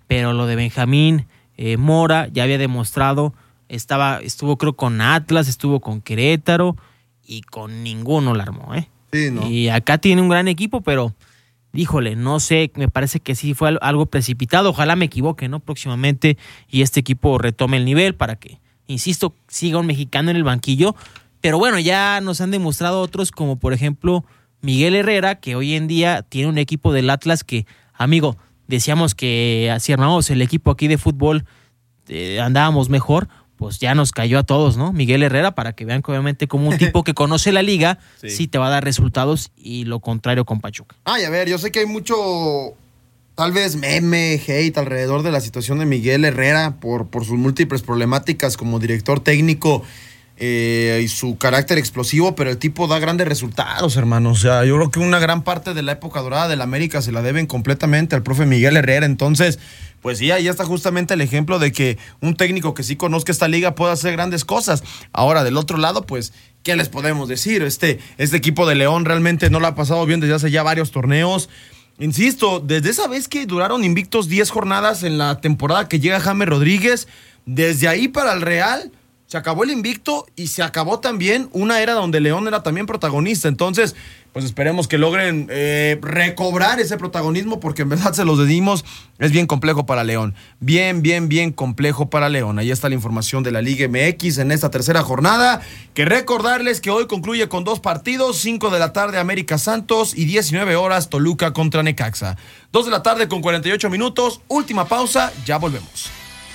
pero lo de Benjamín Mora ya había demostrado, estuvo creo con Atlas, estuvo con Querétaro y con ninguno la armó, Sí, ¿no? Y acá tiene un gran equipo, pero híjole, no sé, me parece que sí fue algo precipitado. Ojalá me equivoque, ¿no? Próximamente y este equipo retome el nivel para que, insisto, siga un mexicano en el banquillo. Pero bueno, ya nos han demostrado otros, como por ejemplo Miguel Herrera, que hoy en día tiene un equipo del Atlas que, amigo, decíamos que si armamos el equipo aquí de fútbol andábamos mejor. Pues ya nos cayó a todos, ¿no? Miguel Herrera, para que vean que obviamente como un tipo que conoce la liga, sí te va a dar resultados, y lo contrario con Pachuca. Ay, a ver, yo sé que hay mucho, tal vez meme, hate alrededor de la situación de Miguel Herrera por sus múltiples problemáticas como director técnico y su carácter explosivo, pero el tipo da grandes resultados, hermano. O sea, yo creo que una gran parte de la época dorada del América se la deben completamente al profe Miguel Herrera. Entonces, pues sí, ahí está justamente el ejemplo de que un técnico que sí conozca esta liga puede hacer grandes cosas. Ahora, del otro lado, pues, ¿qué les podemos decir? Este equipo de León realmente no lo ha pasado bien desde hace ya varios torneos. Insisto, desde esa vez que duraron invictos 10 jornadas en la temporada que llega James Rodríguez, desde ahí para el Real se acabó el invicto y se acabó también una era donde León era también protagonista. Entonces, pues esperemos que logren recobrar ese protagonismo, porque en verdad se los dedimos. Es bien complejo para León. Bien complejo para León. Ahí está la información de la Liga MX en esta tercera jornada, que recordarles que hoy concluye con 2 partidos, 5 de la tarde América Santos y 19 horas Toluca contra Necaxa. 2 de la tarde con 48 minutos, última pausa, ya volvemos.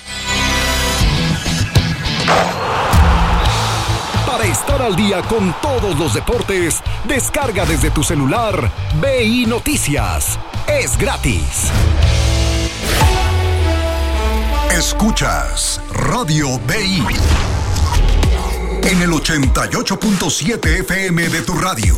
Para estar al día con todos los deportes, descarga desde tu celular BI Noticias. Es gratis. Escuchas Radio BI en el 88.7 FM de tu radio.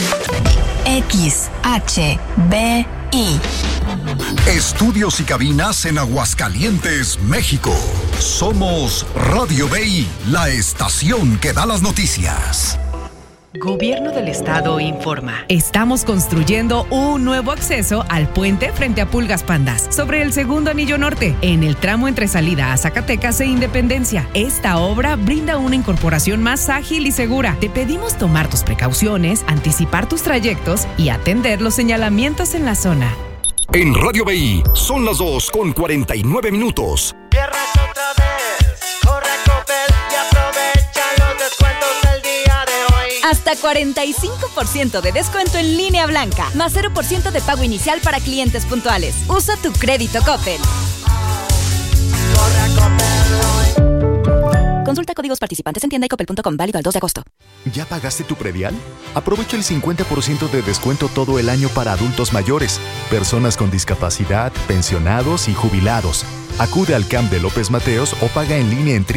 XHBI. Estudios y cabinas en Aguascalientes, México. Somos Radio BI, la estación que da las noticias. Gobierno del Estado informa. Estamos construyendo un nuevo acceso al puente frente a Pulgas Pandas, sobre el segundo anillo norte, en el tramo entre salida a Zacatecas e Independencia. Esta obra brinda una incorporación más ágil y segura. Te pedimos tomar tus precauciones, anticipar tus trayectos y atender los señalamientos en la zona. En Radio BI son las 2:49 minutos. Viernes otra vez, corre a Coppel y aprovecha los descuentos del día de hoy. Hasta 45% de descuento en línea blanca, más 0% de pago inicial para clientes puntuales. Usa tu crédito Coppel. Corre a Coppel hoy. Consulta códigos participantes en tienda y coppel.com, válido al 2 de agosto. ¿Ya pagaste tu predial? Aprovecha el 50% de descuento todo el año para adultos mayores, personas con discapacidad, pensionados y jubilados. Acude al CAMP de López Mateos o paga en línea en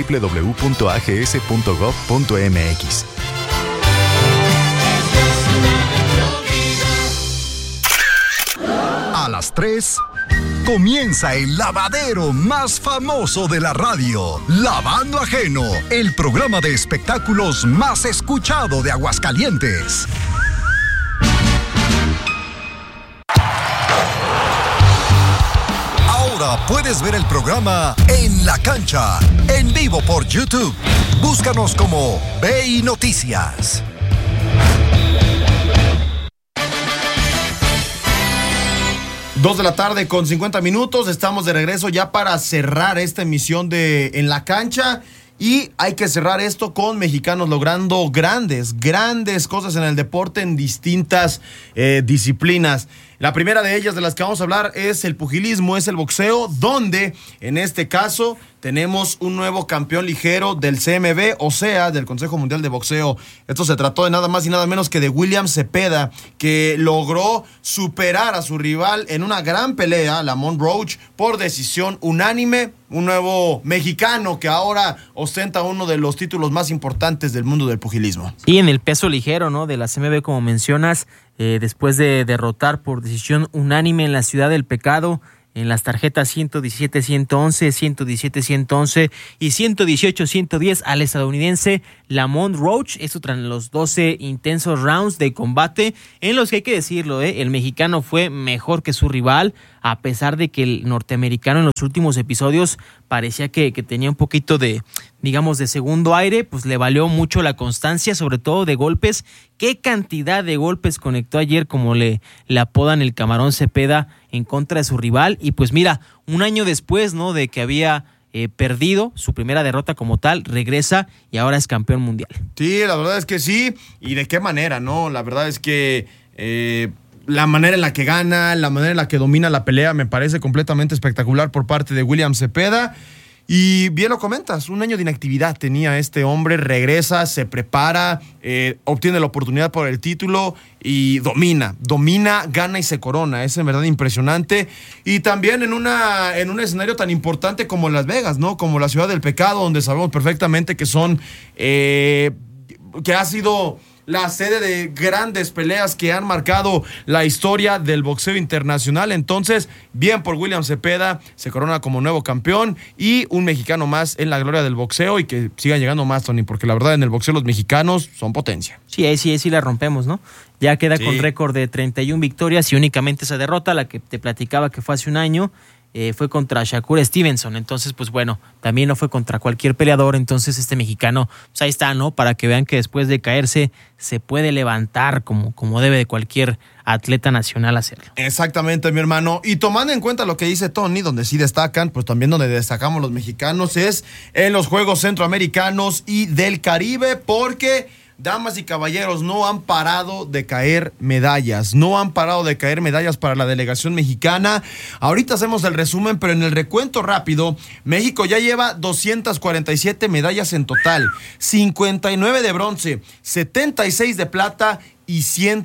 www.ags.gov.mx. A las 3 comienza el lavadero más famoso de la radio, Lavando Ajeno, el programa de espectáculos más escuchado de Aguascalientes. Ahora puedes ver el programa En la Cancha, en vivo por YouTube. Búscanos como BI Noticias. 2 de la tarde con 50 minutos, estamos de regreso ya para cerrar esta emisión de En la Cancha, y hay que cerrar esto con mexicanos logrando grandes cosas en el deporte en distintas disciplinas. La primera de ellas de las que vamos a hablar es el pugilismo, es el boxeo, donde en este caso tenemos un nuevo campeón ligero del CMB, o sea, del Consejo Mundial de Boxeo. Esto se trató de nada más y nada menos que de William Cepeda, que logró superar a su rival en una gran pelea, Lamont Roach, por decisión unánime. Un nuevo mexicano que ahora ostenta uno de los títulos más importantes del mundo del pugilismo. Y en el peso ligero, ¿no?, de la CMB, como mencionas, después de derrotar por decisión unánime en la Ciudad del Pecado en las tarjetas 117-111, 117-111 y 118-110 al estadounidense Lamont Roach. Esto tras los 12 intensos rounds de combate en los que hay que decirlo, el mexicano fue mejor que su rival, a pesar de que el norteamericano en los últimos episodios parecía que tenía un poquito de, digamos, de segundo aire, pues le valió mucho la constancia, sobre todo de golpes. ¿Qué cantidad de golpes conectó ayer, como le apodan el Camarón Cepeda, en contra de su rival? Y pues mira, un año después, ¿no?, de que había perdido su primera derrota como tal, regresa y ahora es campeón mundial. Sí, la verdad es que sí. ¿Y de qué manera, no? La verdad es que la manera en la que gana, la manera en la que domina la pelea me parece completamente espectacular por parte de William Cepeda. Y bien lo comentas, un año de inactividad tenía este hombre, regresa, se prepara, obtiene la oportunidad por el título y domina, gana y se corona. Es en verdad impresionante. Y también en un escenario tan importante como Las Vegas, ¿no? Como la Ciudad del Pecado, donde sabemos perfectamente que que ha sido la sede de grandes peleas que han marcado la historia del boxeo internacional. Entonces, bien por William Cepeda, se corona como nuevo campeón y un mexicano más en la gloria del boxeo, y que sigan llegando más, Tony, porque la verdad en el boxeo los mexicanos son potencia. Sí, ahí sí la rompemos, ¿no? Ya queda con récord de 31 victorias y únicamente esa derrota, la que te platicaba que fue hace un año, fue contra Shakur Stevenson. Entonces, pues bueno, también no fue contra cualquier peleador. Entonces este mexicano, pues ahí está, ¿no? Para que vean que después de caerse se puede levantar como debe de cualquier atleta nacional hacerlo. Exactamente, mi hermano. Y tomando en cuenta lo que dice Tony, donde sí destacan, pues también donde destacamos los mexicanos es en los Juegos Centroamericanos y del Caribe, porque damas y caballeros, no han parado de caer medallas. No han parado de caer medallas para la delegación mexicana. Ahorita hacemos el resumen, pero en el recuento rápido, México ya lleva 247 medallas en total. 59 de bronce, 76 de plata y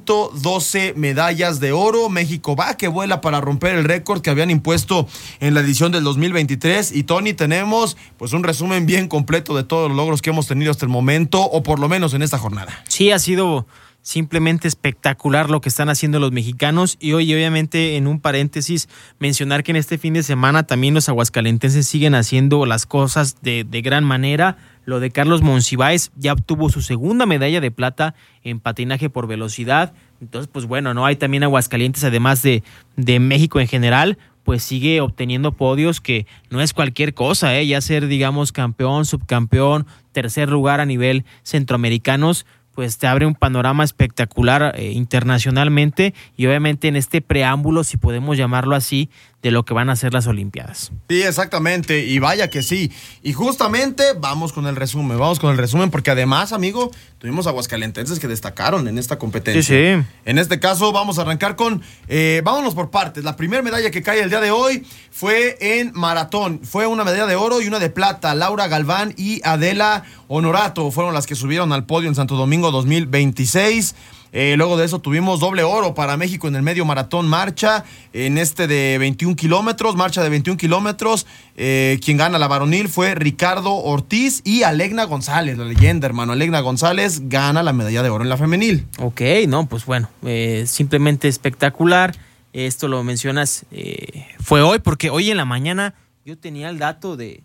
112 medallas de oro. México va que vuela para romper el récord que habían impuesto en la edición del 2023. Y Tony, tenemos pues un resumen bien completo de todos los logros que hemos tenido hasta el momento, o por lo menos en esta jornada. Sí, ha sido simplemente espectacular lo que están haciendo los mexicanos. Y hoy, obviamente, en un paréntesis, mencionar que en este fin de semana también los aguascalentenses siguen haciendo las cosas de gran manera. Lo de Carlos Monsiváis, ya obtuvo su segunda medalla de plata en patinaje por velocidad. Entonces, pues bueno, no hay también Aguascalientes, además de México en general, pues sigue obteniendo podios, que no es cualquier cosa, ya ser, digamos, campeón, subcampeón, tercer lugar a nivel centroamericanos, pues te abre un panorama espectacular internacionalmente, y obviamente en este preámbulo, si podemos llamarlo así, de lo que van a ser las Olimpiadas. Sí, exactamente, y vaya que sí. Y justamente vamos con el resumen, porque además, amigo, tuvimos aguascalentenses que destacaron en esta competencia. Sí. En este caso vamos a arrancar con, vámonos por partes. La primera medalla que cae el día de hoy fue en maratón. Fue una medalla de oro y una de plata. Laura Galván y Adela Honorato fueron las que subieron al podio en Santo Domingo 2026. Luego de eso tuvimos doble oro para México en el medio maratón marcha, en este de 21 kilómetros, marcha de 21 kilómetros. Quien gana la varonil fue Ricardo Ortiz, y Alegna González, la leyenda, hermano. Alegna González gana la medalla de oro en la femenil. Ok, no, pues bueno, simplemente espectacular. Esto lo mencionas, fue hoy, porque hoy en la mañana yo tenía el dato de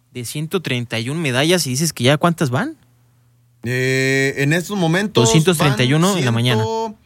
131 medallas, y dices que ya ¿cuántas van? En estos momentos 231 en la mañana.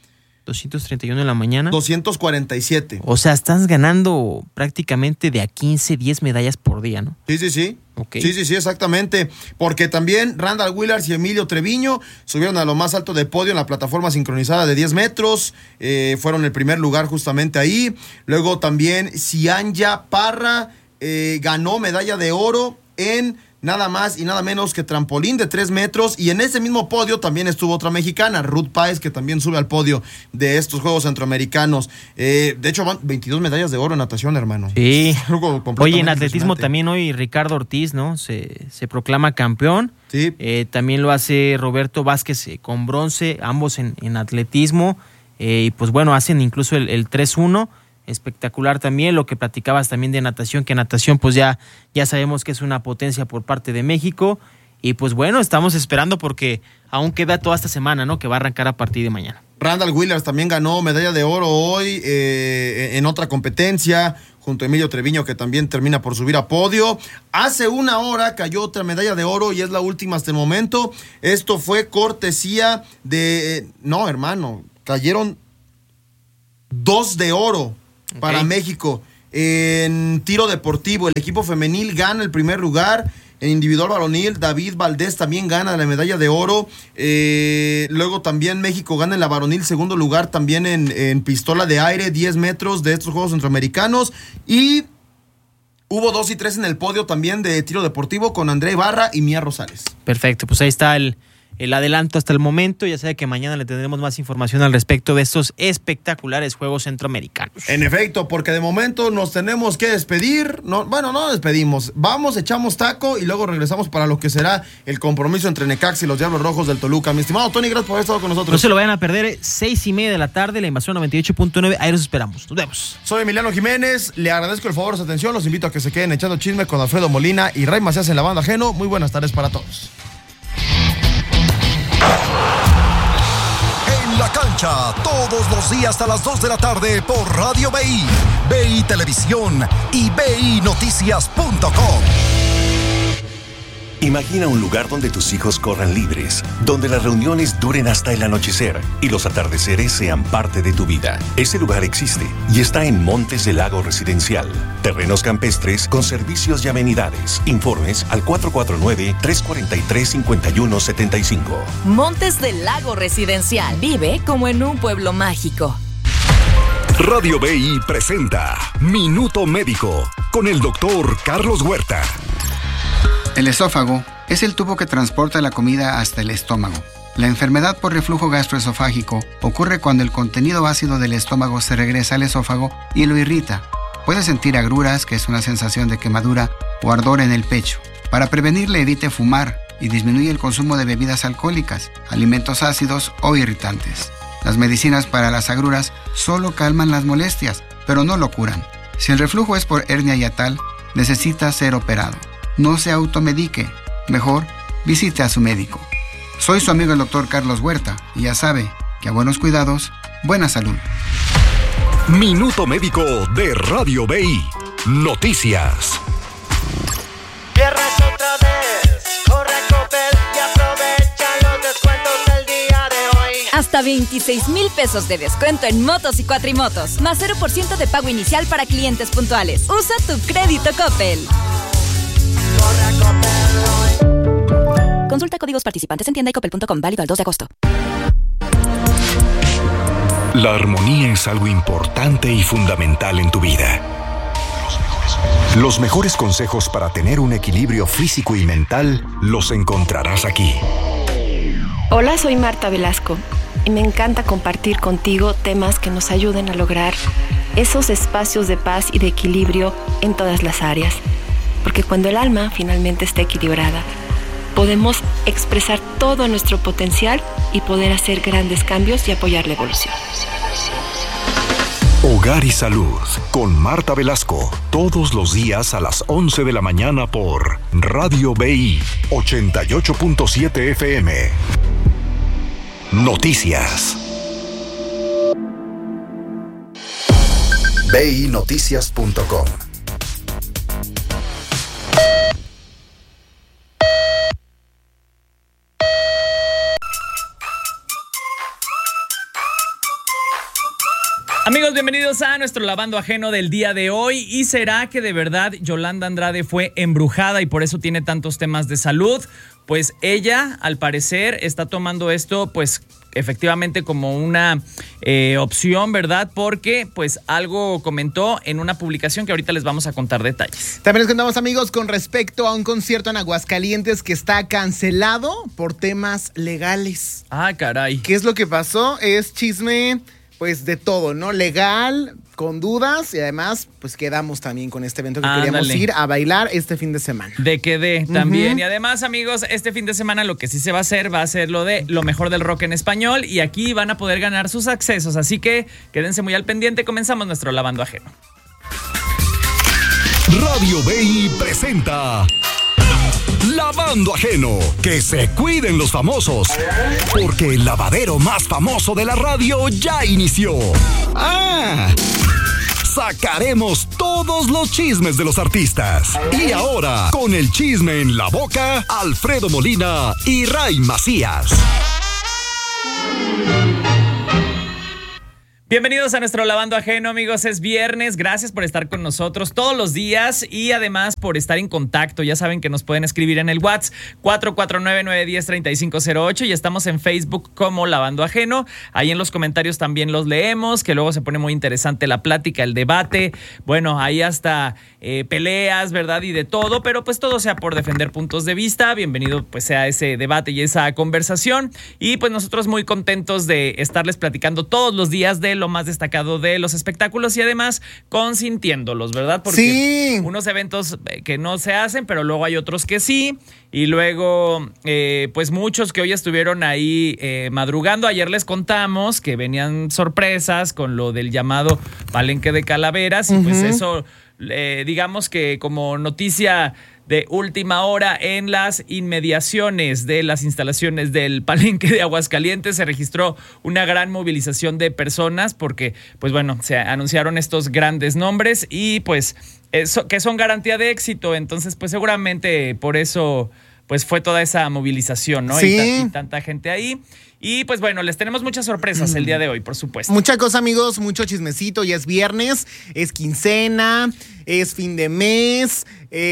231 en la mañana. 247. O sea, estás ganando prácticamente de a 15, 10 medallas por día, ¿no? Sí. Okay. Sí, exactamente. Porque también Randall Willars y Emilio Treviño subieron a lo más alto del podio en la plataforma sincronizada de 10 metros. Fueron el primer lugar justamente ahí. Luego también Cianya Parra ganó medalla de oro en nada más y nada menos que trampolín de 3 metros. Y en ese mismo podio también estuvo otra mexicana, Ruth Páez, que también sube al podio de estos Juegos Centroamericanos. De hecho, van 22 medallas de oro en natación, hermano. Sí. Oye, en atletismo también hoy Ricardo Ortiz, ¿no? Se proclama campeón. Sí. También lo hace Roberto Vázquez con bronce, ambos en atletismo. Y pues bueno, hacen incluso el 3-1. Espectacular también lo que platicabas también de natación, que natación pues ya sabemos que es una potencia por parte de México. Y pues bueno, estamos esperando, porque aún queda toda esta semana, ¿no? Que va a arrancar a partir de mañana. Randall Williams también ganó medalla de oro hoy en otra competencia, junto a Emilio Treviño, que también termina por subir a podio. Hace una hora cayó otra medalla de oro y es la última hasta el momento. Esto fue cortesía de... no, hermano, cayeron 2 de oro para México. En tiro deportivo, el equipo femenil gana el primer lugar. En individual varonil, David Valdés también gana la medalla de oro. Luego también México gana en la varonil segundo lugar, también en pistola de aire, 10 metros de estos Juegos Centroamericanos. Y hubo 2 y 3 en el podio también de tiro deportivo con André Ibarra y Mía Rosales. Perfecto, pues ahí está el adelanto hasta el momento. Ya sabe que mañana le tendremos más información al respecto de estos espectaculares Juegos Centroamericanos. En efecto, porque de momento nos tenemos que despedir. No nos despedimos. Vamos, echamos taco y luego regresamos para lo que será el compromiso entre Necaxa y los Diablos Rojos del Toluca. Mi estimado Tony, gracias por haber estado con nosotros. No se lo vayan a perder, 6:30 p.m, la Invasión 98.9. Ahí los esperamos. Nos vemos. Soy Emiliano Jiménez. Le agradezco el favor de su atención. Los invito a que se queden echando chisme con Alfredo Molina y Ray Macías en La Banda Ajeno. Muy buenas tardes para todos. En la cancha, todos los días a las 2 de la tarde por Radio BI, BI Televisión y BINoticias.com. Imagina un lugar donde tus hijos corran libres, donde las reuniones duren hasta el anochecer y los atardeceres sean parte de tu vida. Ese lugar existe y está en Montes del Lago Residencial. Terrenos campestres con servicios y amenidades. Informes al 449-343-5175. Montes del Lago Residencial. Vive como en un pueblo mágico. Radio BI presenta Minuto Médico con el doctor Carlos Huerta. El esófago es el tubo que transporta la comida hasta el estómago. La enfermedad por reflujo gastroesofágico ocurre cuando el contenido ácido del estómago se regresa al esófago y lo irrita. Puede sentir agruras, que es una sensación de quemadura o ardor en el pecho. Para prevenirle, evite fumar y disminuye el consumo de bebidas alcohólicas, alimentos ácidos o irritantes. Las medicinas para las agruras solo calman las molestias, pero no lo curan. Si el reflujo es por hernia hiatal, necesita ser operado. No se automedique, mejor visite a su médico. Soy su amigo el doctor Carlos Huerta y ya sabe que a buenos cuidados, buena salud. Minuto Médico de Radio BI. Noticias. Viernes otra vez, corre a Coppel y aprovecha los descuentos del día de hoy. Hasta 26,000 pesos de descuento en motos y cuatrimotos, más 0% de pago inicial para clientes puntuales. Usa tu crédito Coppel. Consulta códigos participantes en tienda y coppel.com, válido al 2 de agosto. La armonía es algo importante y fundamental en tu vida. Los mejores consejos para tener un equilibrio físico y mental los encontrarás aquí. Hola, soy Marta Velasco y me encanta compartir contigo temas que nos ayuden a lograr esos espacios de paz y de equilibrio en todas las áreas. Porque cuando el alma finalmente está equilibrada, podemos expresar todo nuestro potencial y poder hacer grandes cambios y apoyar la evolución. Hogar y Salud con Marta Velasco, todos los días a las 11 de la mañana por Radio BI 88.7 FM. Noticias. BINoticias.com. Amigos, bienvenidos a nuestro Lavando Ajeno del día de hoy. ¿Y será que de verdad Yolanda Andrade fue embrujada y por eso tiene tantos temas de salud? Pues ella, al parecer, está tomando esto, pues, efectivamente como una opción, ¿verdad? Porque, pues, algo comentó en una publicación que ahorita les vamos a contar detalles. También les contamos, amigos, con respecto a un concierto en Aguascalientes que está cancelado por temas legales. Ah, caray. ¿Qué es lo que pasó? Es chisme, pues, de todo, ¿no? Legal, con dudas, y además, pues, quedamos también con este evento que queríamos ir a bailar este fin de semana. De quedé también. Y además, amigos, este fin de semana lo que sí se va a ser lo de lo mejor del rock en español, y aquí van a poder ganar sus accesos, así que quédense muy al pendiente. Comenzamos nuestro Lavando Ajeno. Radio BI presenta Lavando Ajeno. Que se cuiden los famosos, porque el lavadero más famoso de la radio ya inició. Sacaremos todos los chismes de los artistas. Y ahora, con el chisme en la boca, Alfredo Molina y Ray Macías. Bienvenidos a nuestro Lavando Ajeno, amigos. Es viernes. Gracias por estar con nosotros todos los días y además por estar en contacto. Ya saben que nos pueden escribir en el WhatsApp 449-910-3508 y estamos en Facebook como Lavando Ajeno. Ahí en los comentarios también los leemos, que luego se pone muy interesante la plática, el debate. Bueno, ahí hasta peleas, ¿verdad? Y de todo, pero pues todo sea por defender puntos de vista. Bienvenido pues sea ese debate y esa conversación. Y pues nosotros muy contentos de estarles platicando todos los días de lo más destacado de los espectáculos y además consintiéndolos, ¿verdad? Porque unos eventos que no se hacen, pero luego hay otros que sí. Y luego, pues muchos que hoy estuvieron ahí madrugando. Ayer les contamos que venían sorpresas con lo del llamado Palenque de Calaveras. Y pues eso, digamos que como noticia de última hora, en las inmediaciones de las instalaciones del Palenque de Aguascalientes se registró una gran movilización de personas porque, pues bueno, se anunciaron estos grandes nombres y pues que son garantía de éxito. Entonces, pues seguramente por eso pues fue toda esa movilización, ¿no? Sí. Y tanta gente ahí. Y pues bueno, les tenemos muchas sorpresas el día de hoy, por supuesto. Mucha cosa, amigos, mucho chismecito. Ya es viernes, es quincena, es fin de mes,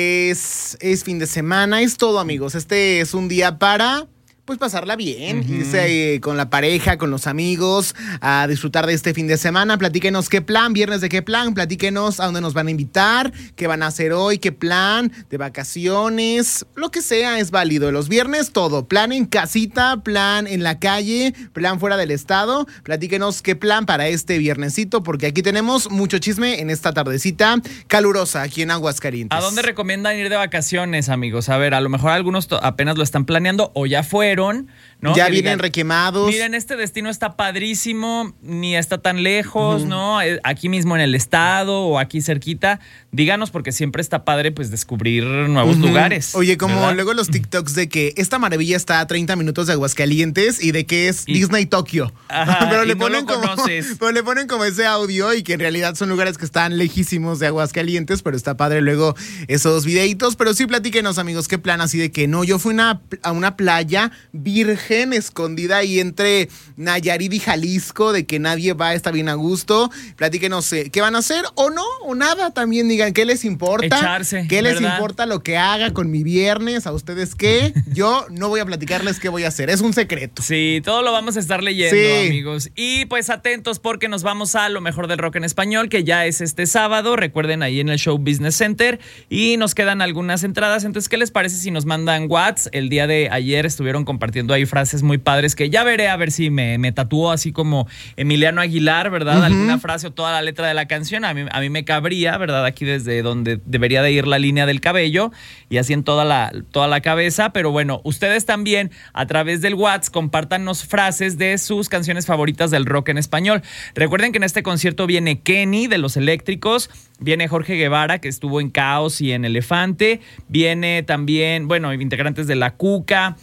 es fin de semana, es todo, amigos. Este es un día para pues pasarla bien, irse con la pareja, con los amigos, a disfrutar de este fin de semana. Platíquenos qué plan, viernes de qué plan, platíquenos a dónde nos van a invitar, qué van a hacer hoy, qué plan de vacaciones, lo que sea es válido. Los viernes todo, plan en casita, plan en la calle, plan fuera del estado. Platíquenos qué plan para este viernesito, porque aquí tenemos mucho chisme en esta tardecita calurosa aquí en Aguascalientes. ¿A dónde recomiendan ir de vacaciones, amigos? A ver, a lo mejor algunos apenas lo están planeando o ya fueron, ¿no? Ya que vienen digan, requemados. Miren, este destino está padrísimo, ni está tan lejos, ¿no? Aquí mismo en el estado o aquí cerquita. Díganos, porque siempre está padre pues descubrir nuevos lugares. Oye, como ¿verdad? luego los TikToks de que esta maravilla está a 30 minutos de Aguascalientes y de que es Disney Tokio. Ajá, pero, le ponen pero le ponen como ese audio y que en realidad son lugares que están lejísimos de Aguascalientes, pero está padre luego esos videitos. Pero sí, platíquenos, amigos, qué plan así de que no. Yo fui a una playa virgen escondida ahí entre Nayarit y Jalisco, de que nadie va, está bien a gusto. Platíquenos qué van a hacer o no, o nada. También digan qué les importa. Echarse, qué les ¿verdad? importa lo que haga con mi viernes. ¿A ustedes qué? Yo no voy a platicarles qué voy a hacer. Es un secreto. Sí, todo lo vamos a estar leyendo, Sí. amigos. Y pues atentos porque nos vamos a lo mejor del rock en español, que ya es este sábado. Recuerden, ahí en el Show Business Center. Y nos quedan algunas entradas. Entonces, ¿qué les parece si nos mandan WhatsApp? El día de ayer estuvieron compartiendo ahí frases muy padres que ya veré a ver si me tatuó así como Emiliano Aguilar, ¿verdad? Alguna frase o toda la letra de la canción. A mí me cabría, ¿verdad? Aquí desde donde debería de ir la línea del cabello y así en toda la cabeza. Pero bueno, ustedes también a través del WhatsApp compártanos frases de sus canciones favoritas del rock en español. Recuerden que en este concierto viene Kenny de Los Eléctricos, viene Jorge Guevara, que estuvo en Caos y en Elefante, viene también, bueno, integrantes de La Cuca,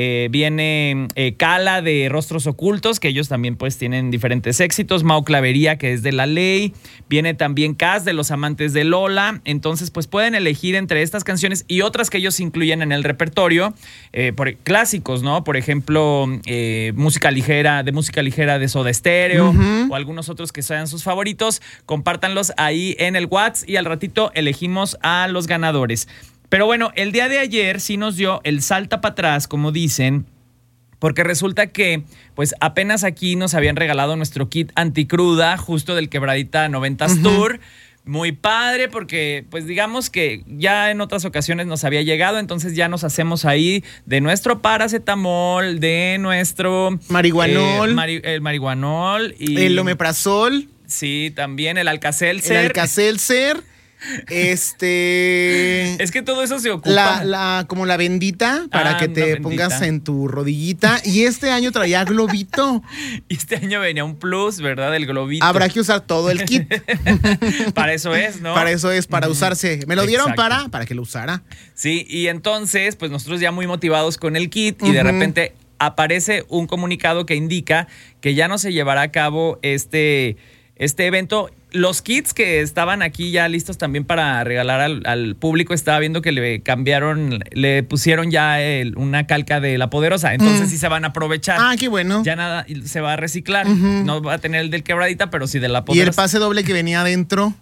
viene Cala de Rostros Ocultos, que ellos también pues tienen diferentes éxitos, Mau Clavería, que es de La Ley, viene también Cas de Los Amantes de Lola. Entonces pues pueden elegir entre estas canciones y otras que ellos incluyen en el repertorio, por clásicos, ¿no? Por ejemplo, música ligera de Soda Stereo, o algunos otros que sean sus favoritos. Compártanlos ahí en el WhatsApp y al ratito elegimos a los ganadores. Pero bueno, el día de ayer sí nos dio el salta para atrás, como dicen, porque resulta que pues apenas aquí nos habían regalado nuestro kit anticruda, justo del Quebradita 90s Tour. Muy padre, porque pues digamos que ya en otras ocasiones nos había llegado, entonces ya nos hacemos ahí de nuestro paracetamol, de nuestro marihuanol, el marihuanol y el omeprazol. Sí, también el Alka-Seltzer. El Alka-Seltzer. Es que todo eso se ocupa. Como la bendita para que te pongas en tu rodillita. Y este año traía globito. Y este año venía un plus, ¿verdad? El globito. Habrá que usar todo el kit. Para eso es, ¿no? Para eso es, para usarse. Me lo dieron para que lo usara. Sí, y entonces, pues nosotros ya muy motivados con el kit y de repente aparece un comunicado que indica que ya no se llevará a cabo este evento. Los kits que estaban aquí ya listos también para regalar al público, estaba viendo que le pusieron ya una calca de La Poderosa, entonces sí se van a aprovechar. Ah, qué bueno. Ya nada, se va a reciclar. No va a tener el del Quebradita, pero sí de La Poderosa. ¿Y el pase doble que venía adentro?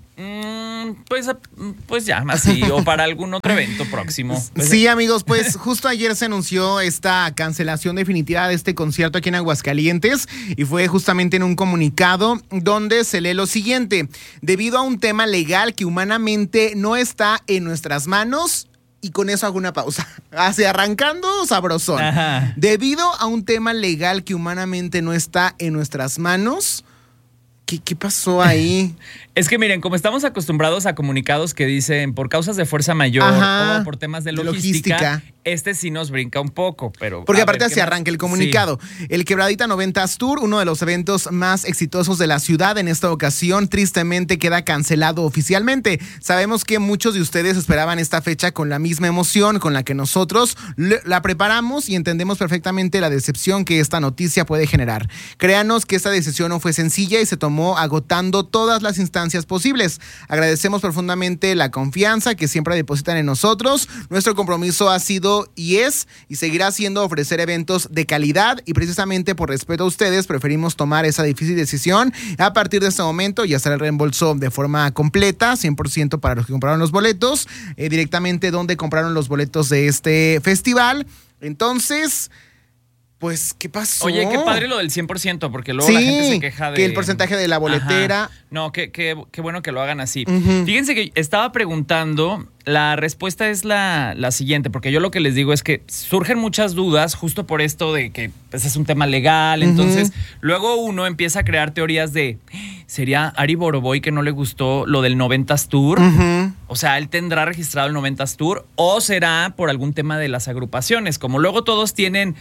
Pues ya, así, o para algún otro evento próximo. Sí, amigos, pues justo ayer se anunció esta cancelación definitiva de este concierto aquí en Aguascalientes y fue justamente en un comunicado donde se lee lo siguiente: debido a un tema legal que humanamente no está en nuestras manos. Y con eso hago una pausa. Así arrancando sabrosón. Ajá. Debido a un tema legal que humanamente no está en nuestras manos. ¿Qué pasó ahí? Es que miren, como estamos acostumbrados a comunicados que dicen por causas de fuerza mayor o por temas de logística, este sí nos brinca un poco, pero... Porque aparte así arranca el comunicado. Sí. El Quebradita 90s Tour, uno de los eventos más exitosos de la ciudad en esta ocasión, tristemente queda cancelado oficialmente. Sabemos que muchos de ustedes esperaban esta fecha con la misma emoción con la que nosotros la preparamos y entendemos perfectamente la decepción que esta noticia puede generar. Créanos que esta decisión no fue sencilla y se tomó agotando todas las instancias posibles. Agradecemos profundamente la confianza que siempre depositan en nosotros. Nuestro compromiso ha sido y es y seguirá siendo ofrecer eventos de calidad y precisamente por respeto a ustedes preferimos tomar esa difícil decisión. A partir de este momento ya será el reembolso de forma completa, 100% para los que compraron los boletos, directamente donde compraron los boletos de este festival. Entonces... Pues, ¿qué pasó? Oye, qué padre lo del 100%, porque luego la gente se queja de... que el porcentaje de la boletera... Ajá. No, qué bueno que lo hagan así. Fíjense que estaba preguntando, la respuesta es la siguiente, porque yo lo que les digo es que surgen muchas dudas justo por esto de que pues, es un tema legal, entonces luego uno empieza a crear teorías de, ¿sería Ari Boroboy que no le gustó lo del 90s Tour? O sea, ¿él tendrá registrado el 90s Tour? ¿O será por algún tema de las agrupaciones? Como luego todos tienen...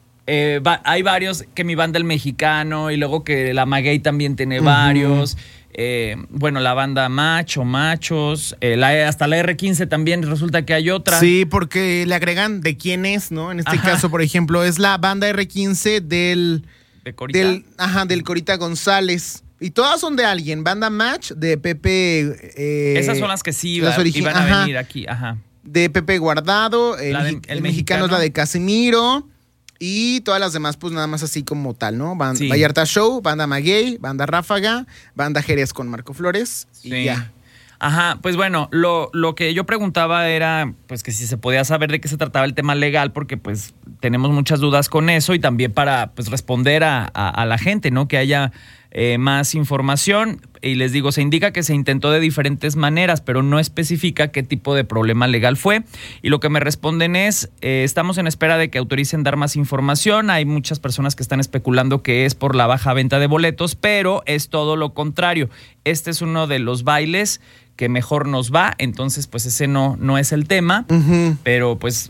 hay varios, que mi banda El Mexicano y luego que la Maguey también tiene varios. Bueno, la banda Machos, hasta la R15 también resulta que hay otra. Sí, porque le agregan de quién es, ¿no? En este caso, por ejemplo, es la banda R15 ¿De Corita? del Corita González. Y todas son de alguien. Banda Match de Pepe... esas son las que sí iban a venir aquí. Ajá. De Pepe Guardado. El mexicano es la de Casimiro. Y todas las demás, pues nada más así como tal, ¿no? Vallarta Show, Banda Maguey, Banda Ráfaga, Banda Jerez con Marco Flores y ya. Ajá, pues bueno, lo que yo preguntaba era pues que si se podía saber de qué se trataba el tema legal, porque pues tenemos muchas dudas con eso y también para pues responder a la gente, ¿no? Que haya más información. Y les digo, se indica que se intentó de diferentes maneras, pero no especifica qué tipo de problema legal fue. Y lo que me responden es, estamos en espera de que autoricen dar más información. Hay muchas personas que están especulando que es por la baja venta de boletos, pero es todo lo contrario. Este es uno de los bailes que mejor nos va, entonces pues ese no es el tema, pero pues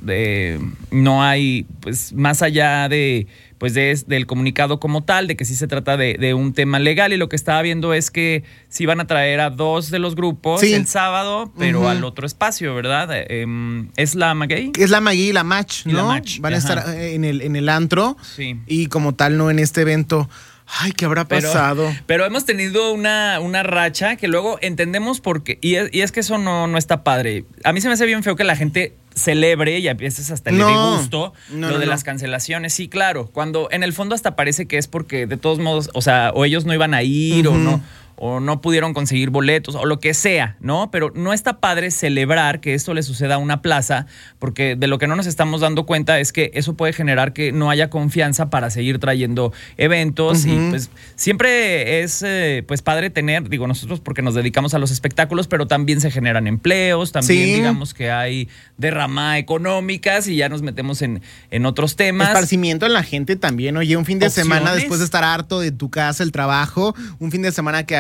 no hay, pues más allá de pues del comunicado como tal, de que sí se trata de un tema legal, y lo que estaba viendo es que sí van a traer a 2 de los grupos el sábado, pero al otro espacio, ¿verdad? ¿Es la Maguey? Es la Maguey y la Match, ¿no? Van a estar en el antro y como tal no en este evento. Ay, ¿qué habrá pasado? Pero hemos tenido una racha que luego entendemos por qué. Y es que eso no está padre. A mí se me hace bien feo que la gente celebre y a veces hasta le dé gusto lo de las cancelaciones. Sí, claro. Cuando en el fondo hasta parece que es porque de todos modos, o sea, o ellos no iban a ir o no pudieron conseguir boletos o lo que sea, ¿no? Pero no está padre celebrar que esto le suceda a una plaza, porque de lo que no nos estamos dando cuenta es que eso puede generar que no haya confianza para seguir trayendo eventos y pues siempre es pues padre tener, digo nosotros porque nos dedicamos a los espectáculos, pero también se generan empleos, también digamos que hay derrama económicas y ya nos metemos en otros temas. Esparcimiento en la gente también, oye, un fin de semana después de estar harto de tu casa, el trabajo, un fin de semana que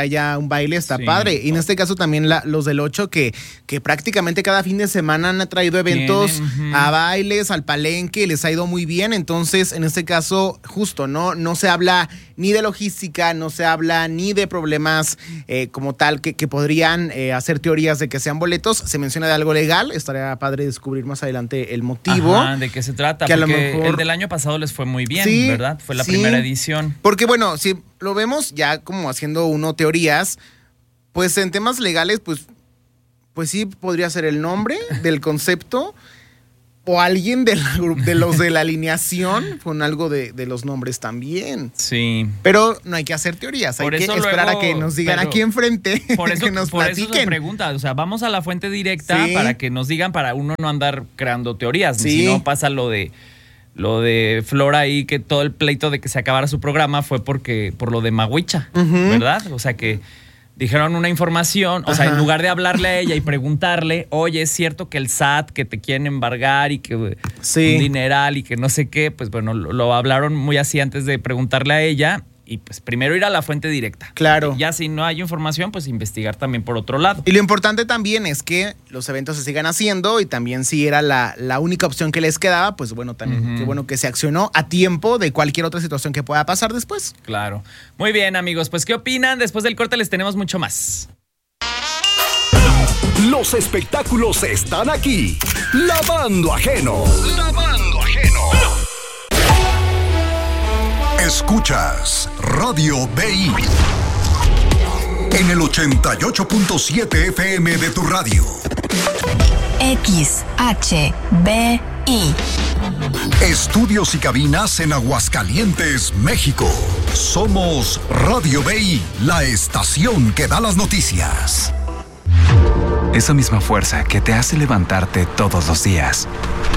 haya un baile, está padre. Y en este caso también los del 8 que prácticamente cada fin de semana han traído eventos a bailes, al palenque, les ha ido muy bien. Entonces, en este caso, justo, no se habla ni de logística, no se habla ni de problemas como tal que podrían hacer teorías de que sean boletos. Se menciona de algo legal, estaría padre descubrir más adelante el motivo. ¿De qué se trata? Que a lo porque mejor... el del año pasado les fue muy bien, sí, ¿verdad? Fue la primera edición. Porque bueno, si lo vemos ya como haciendo teorías, pues en temas legales, pues sí podría ser el nombre del concepto o alguien de los de la alineación con algo de los nombres también. Sí. Pero no hay que hacer teorías, hay que esperar a que nos digan aquí enfrente, por eso, que nos platiquen. Por eso se pregunta, o sea, vamos a la fuente directa para que nos digan, para uno no andar creando teorías, si no pasa lo de Flora ahí, que todo el pleito de que se acabara su programa fue por lo de Maguicha, ¿verdad? O sea que dijeron una información, o sea, en lugar de hablarle a ella y preguntarle, oye, ¿es cierto que el SAT, que te quieren embargar y que un dineral y que no sé qué? Pues bueno, lo hablaron muy así antes de preguntarle a ella. Y pues primero ir a la fuente directa. Claro. Ya si no hay información, pues investigar también por otro lado. Y lo importante también es que los eventos se sigan haciendo y también si era la única opción que les quedaba, pues bueno, también qué bueno que se accionó a tiempo de cualquier otra situación que pueda pasar después. Claro. Muy bien, amigos. Pues, ¿qué opinan? Después del corte les tenemos mucho más. Los espectáculos están aquí. Lavando Ajeno. Lavando Ajeno. Escuchas Radio BI en el 88.7 FM de tu radio. XHBI. Estudios y cabinas en Aguascalientes, México. Somos Radio BI, la estación que da las noticias. Esa misma fuerza que te hace levantarte todos los días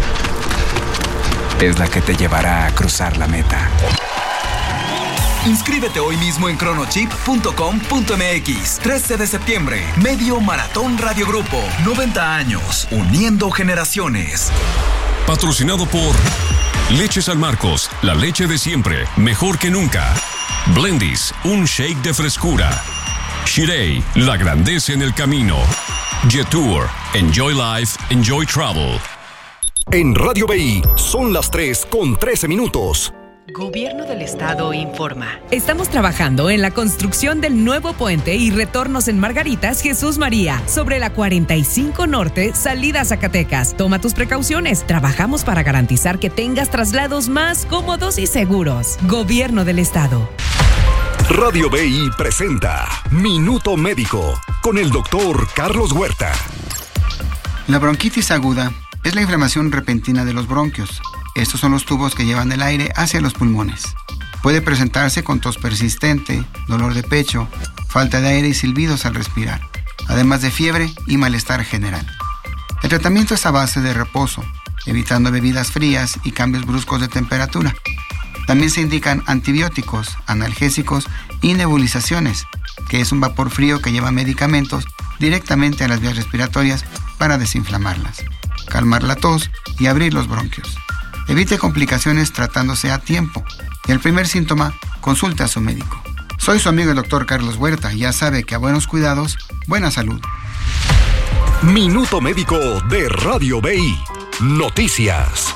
es la que te llevará a cruzar la meta. Inscríbete hoy mismo en cronochip.com.mx. 13 de septiembre, Medio Maratón Radio Grupo. 90 años, uniendo generaciones. Patrocinado por Leche San Marcos, la leche de siempre, mejor que nunca. Blendies, un shake de frescura. Shirei, la grandeza en el camino. Jetour, enjoy life, enjoy travel. En Radio BI son las 3:13. Gobierno del Estado informa. Estamos trabajando en la construcción del nuevo puente y retornos en Margaritas Jesús María, sobre la 45 Norte, salida a Zacatecas. Toma tus precauciones. Trabajamos para garantizar que tengas traslados más cómodos y seguros. Gobierno del Estado. Radio BI presenta Minuto Médico con el doctor Carlos Huerta. La bronquitis aguda es la inflamación repentina de los bronquios. Estos son los tubos que llevan el aire hacia los pulmones. Puede presentarse con tos persistente, dolor de pecho, falta de aire y silbidos al respirar, además de fiebre y malestar general. El tratamiento es a base de reposo, evitando bebidas frías y cambios bruscos de temperatura. También se indican antibióticos, analgésicos y nebulizaciones, que es un vapor frío que lleva medicamentos directamente a las vías respiratorias para desinflamarlas, calmar la tos y abrir los bronquios. Evite complicaciones tratándose a tiempo. Y el primer síntoma, consulte a su médico. Soy su amigo el doctor Carlos Huerta y ya sabe que a buenos cuidados, buena salud. Minuto Médico de Radio BI. Noticias.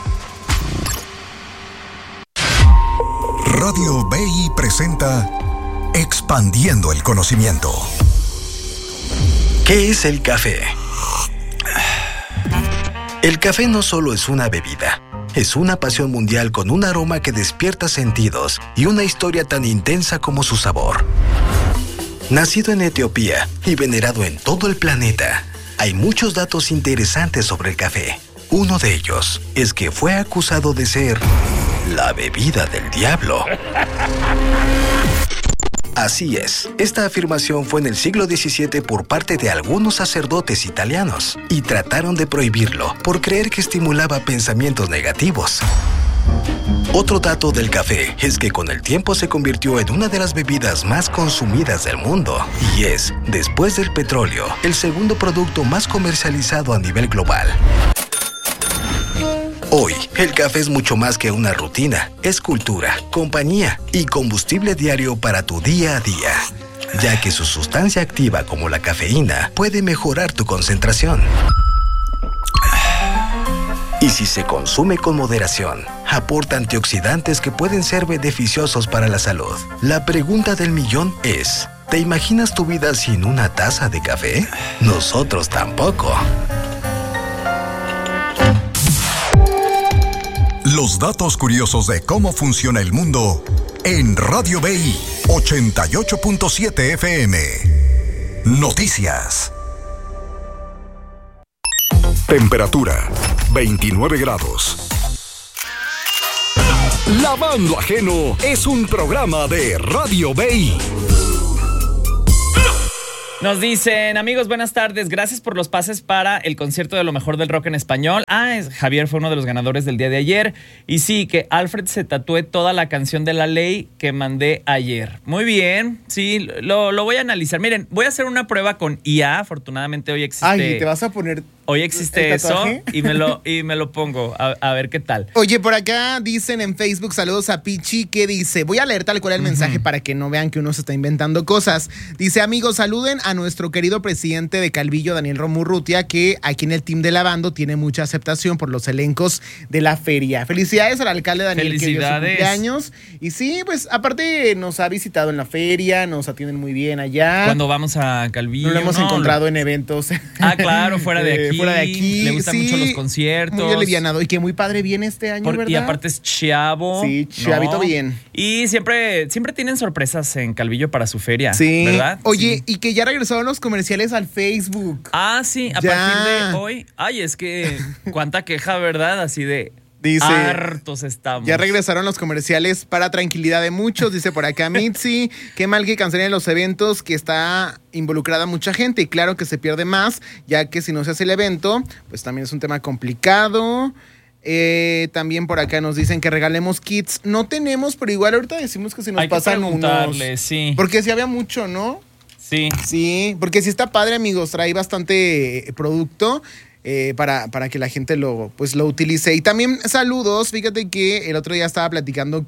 Radio BI presenta Expandiendo el Conocimiento. ¿Qué es el café? El café no solo es una bebida. Es una pasión mundial con un aroma que despierta sentidos y una historia tan intensa como su sabor. Nacido en Etiopía y venerado en todo el planeta, hay muchos datos interesantes sobre el café. Uno de ellos es que fue acusado de ser la bebida del diablo. Así es, esta afirmación fue en el siglo XVII por parte de algunos sacerdotes italianos y trataron de prohibirlo por creer que estimulaba pensamientos negativos. Otro dato del café es que con el tiempo se convirtió en una de las bebidas más consumidas del mundo y es, después del petróleo, el segundo producto más comercializado a nivel global. Hoy, el café es mucho más que una rutina. Es cultura, compañía y combustible diario para tu día a día. ya que su sustancia activa como la cafeína puede mejorar tu concentración. Y si se consume con moderación, aporta antioxidantes que pueden ser beneficiosos para la salud. La pregunta del millón es, ¿te imaginas tu vida sin una taza de café? Nosotros tampoco. Los datos curiosos de cómo funciona el mundo en Radio BI 88.7 FM. Noticias. Temperatura 29 grados. Lavando Ajeno es un programa de Radio BI. Nos dicen, amigos, buenas tardes. Gracias por los pases para el concierto de lo mejor del rock en español. Javier fue uno de los ganadores del día de ayer. Y sí, que Alfred se tatúe toda la canción de La Ley que mandé ayer. Muy bien, sí, lo voy a analizar. Miren, voy a hacer una prueba con IA. Afortunadamente hoy existe... Ay, ¿te vas a poner... Hoy existe eso y me lo pongo a ver qué tal. Oye, por acá dicen en Facebook, saludos a Pichi, que dice, voy a leer tal cual el mensaje para que no vean que uno se está inventando cosas. Dice, amigos, saluden a nuestro querido presidente de Calvillo, Daniel Romurrutia, que aquí en el team de Lavando tiene mucha aceptación por los elencos de la feria. Felicidades al alcalde Daniel, felicidades, que dio su cumpleaños. Y sí, pues aparte nos ha visitado en la feria, nos atienden muy bien allá. Cuando vamos a Calvillo. No lo hemos encontrado en eventos. Claro, fuera de aquí. Fuera de aquí. Le gustan mucho los conciertos. Muy alivianado. Y que muy padre viene este año, ¿verdad? Y aparte es chavo. Sí, chavito bien. Y siempre tienen sorpresas en Calvillo para su feria. Sí. ¿Verdad? Oye, sí. Y que ya regresaron los comerciales al Facebook. Sí, a partir de hoy. Es que cuánta queja, ¿verdad? Así de... Dice, hartos estamos. Ya regresaron los comerciales para tranquilidad de muchos, dice por acá Mitzi. Qué mal que cancelen los eventos, que está involucrada mucha gente y claro que se pierde más, ya que si no se hace el evento, pues también es un tema complicado. También por acá nos dicen que regalemos kits. No tenemos, pero igual ahorita decimos que si nos pasan unos. Sí. Porque sí había mucho, ¿no? Sí. Sí, porque sí está padre, amigos. Trae bastante producto. Para que la gente lo utilice. Y también saludos, fíjate que el otro día estaba platicando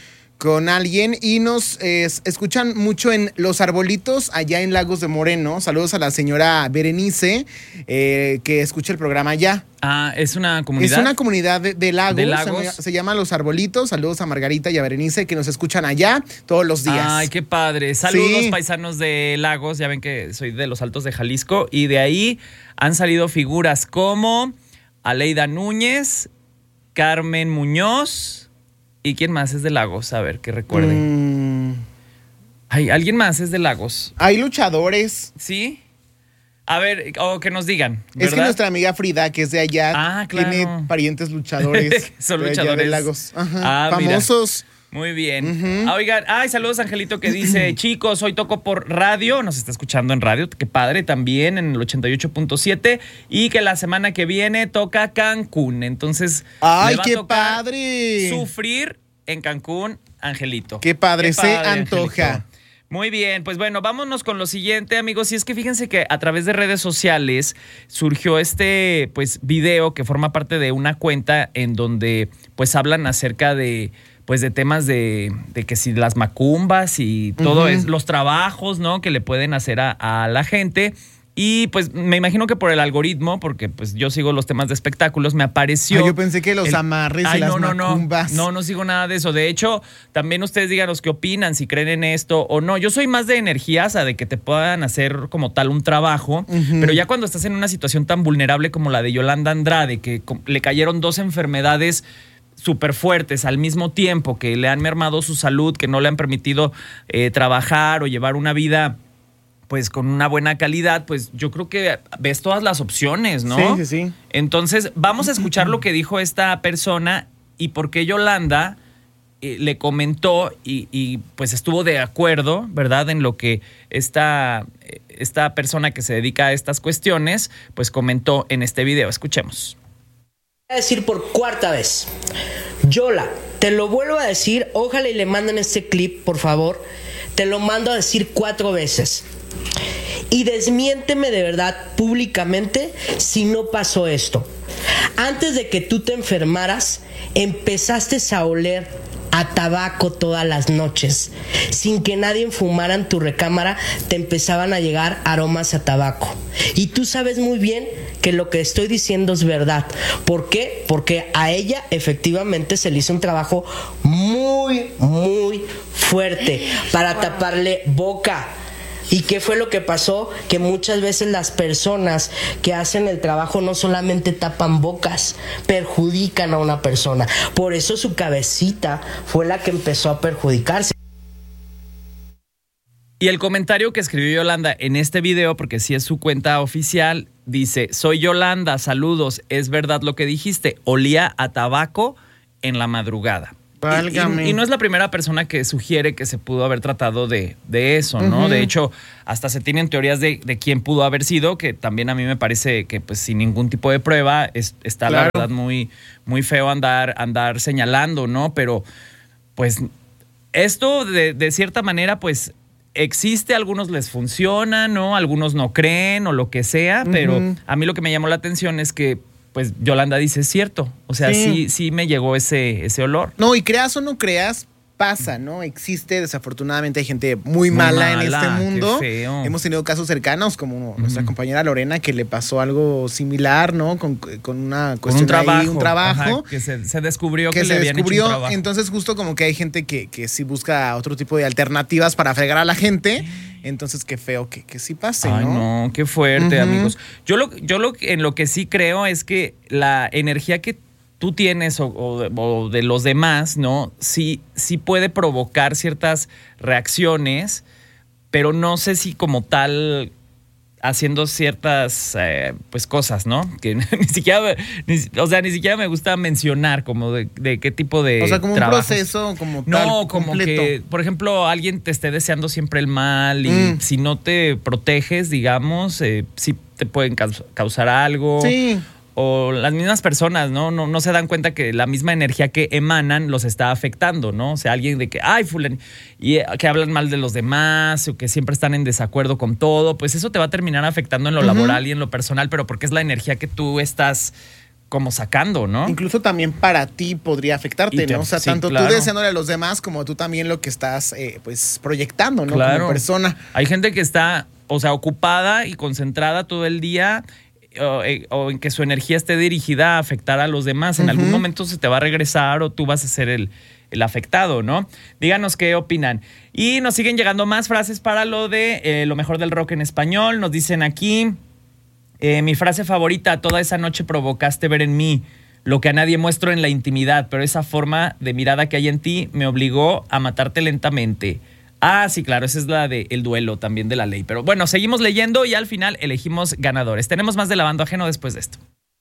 con alguien y nos escuchan mucho en Los Arbolitos, allá en Lagos de Moreno. Saludos a la señora Berenice, que escucha el programa allá. Es una comunidad. Es una comunidad de lagos. Se llama Los Arbolitos. Saludos a Margarita y a Berenice, que nos escuchan allá todos los días. Ay, qué padre. Saludos, paisanos de Lagos. Ya ven que soy de los Altos de Jalisco. Y de ahí han salido figuras como Aleida Núñez, Carmen Muñoz. ¿Y quién más es de Lagos? A ver, que recuerden. Alguien más es de Lagos. Hay luchadores. ¿Sí? A ver, o que nos digan, ¿verdad? Es que nuestra amiga Frida, que es de allá, claro, tiene parientes luchadores. Son luchadores. De Lagos. Famosos. Mira. Muy bien. Oigan, saludos a Angelito, que dice, chicos, hoy toco por radio, nos está escuchando en radio, qué padre, también en el 88.7, y que la semana que viene toca Cancún. Entonces, ¡ay, qué padre! Sufrir en Cancún, Angelito. Qué padre, se antoja. Angelito. Muy bien, pues bueno, vámonos con lo siguiente, amigos. Y es que fíjense que a través de redes sociales surgió este video que forma parte de una cuenta en donde pues hablan acerca de temas de que si las macumbas y todo los trabajos, ¿no?, que le pueden hacer a la gente. Y pues me imagino que por el algoritmo, porque pues yo sigo los temas de espectáculos, me apareció... yo pensé que los amarres y las macumbas. No sigo nada de eso. De hecho, también ustedes díganos qué opinan, si creen en esto o no. Yo soy más de energías, de que te puedan hacer como tal un trabajo, pero ya cuando estás en una situación tan vulnerable como la de Yolanda Andrade, que le cayeron 2 enfermedades súper fuertes al mismo tiempo, que le han mermado su salud, que no le han permitido trabajar o llevar una vida pues con una buena calidad, pues yo creo que ves todas las opciones, ¿no? Sí. Entonces, vamos a escuchar lo que dijo esta persona y por qué Yolanda le comentó y pues estuvo de acuerdo, ¿verdad?, en lo que esta persona que se dedica a estas cuestiones, pues comentó en este video. Escuchemos. Voy a decir por 4ª vez. Yola, te lo vuelvo a decir, ojalá y le manden este clip, por favor. Te lo mando a decir 4 veces. Y desmiénteme de verdad públicamente si no pasó esto. Antes de que tú te enfermaras, empezaste a oler a tabaco todas las noches. Sin que nadie fumara en tu recámara, te empezaban a llegar aromas a tabaco. Y tú sabes muy bien que lo que estoy diciendo es verdad. ¿Por qué? Porque a ella efectivamente se le hizo un trabajo muy, muy fuerte para taparle boca. ¿Y qué fue lo que pasó? Que muchas veces las personas que hacen el trabajo no solamente tapan bocas, perjudican a una persona. Por eso su cabecita fue la que empezó a perjudicarse. Y el comentario que escribió Yolanda en este video, porque sí es su cuenta oficial, dice: soy Yolanda, saludos, es verdad lo que dijiste, olía a tabaco en la madrugada. Y no es la primera persona que sugiere que se pudo haber tratado de eso, ¿no? De hecho, hasta se tienen teorías de quién pudo haber sido, que también a mí me parece que pues sin ningún tipo de prueba está la verdad muy, muy feo andar señalando, ¿no? Pero pues esto de cierta manera pues existe, a algunos les funciona, ¿no? Algunos no creen o lo que sea, pero a mí lo que me llamó la atención es que pues Yolanda dice, es cierto. O sea, sí me llegó ese olor. No, y creas o no creas, pasa, ¿no? Existe, desafortunadamente hay gente muy mala en este mundo. Qué feo. Hemos tenido casos cercanos, como nuestra compañera Lorena, que le pasó algo similar, ¿no? Con una cuestión un trabajo. Ajá, que se descubrió que le habían hecho un trabajo. Entonces justo como que hay gente que sí busca otro tipo de alternativas para fregar a la gente. Entonces, qué feo que sí pase, ¿no? Ay, no, qué fuerte, amigos. Yo en lo que sí creo es que la energía que tú tienes o de los demás, ¿no? Sí puede provocar ciertas reacciones, pero no sé si como tal haciendo ciertas pues cosas, ¿no? Que ni siquiera me gusta mencionar como de qué tipo de, o sea, como trabajos. Un proceso como tal. No, como completo. Que, por ejemplo, alguien te esté deseando siempre el mal y si no te proteges, digamos, sí te pueden causar algo. Sí. O las mismas personas, no se dan cuenta que la misma energía que emanan los está afectando, ¿no? O sea, alguien de que, ay, fulano, y que hablan mal de los demás o que siempre están en desacuerdo con todo, pues eso te va a terminar afectando en lo laboral y en lo personal, pero porque es la energía que tú estás como sacando, ¿no? Incluso también para ti podría afectarte, ¿no? O sea, tanto tú deseándole a los demás como tú también lo que estás pues proyectando, ¿no? Claro. Como persona. Hay gente que está, o sea, ocupada y concentrada todo el día o en que su energía esté dirigida a afectar a los demás. En algún momento se te va a regresar o tú vas a ser el afectado, ¿no? Díganos qué opinan. Y nos siguen llegando más frases para lo de lo mejor del rock en español. Nos dicen aquí, mi frase favorita: toda esa noche provocaste ver en mí lo que a nadie muestro en la intimidad, pero esa forma de mirada que hay en ti me obligó a matarte lentamente. Ah, sí, claro, esa es la de El Duelo, también de La Ley. Pero bueno, seguimos leyendo y al final elegimos ganadores. Tenemos más de Lavando Ajeno después de esto.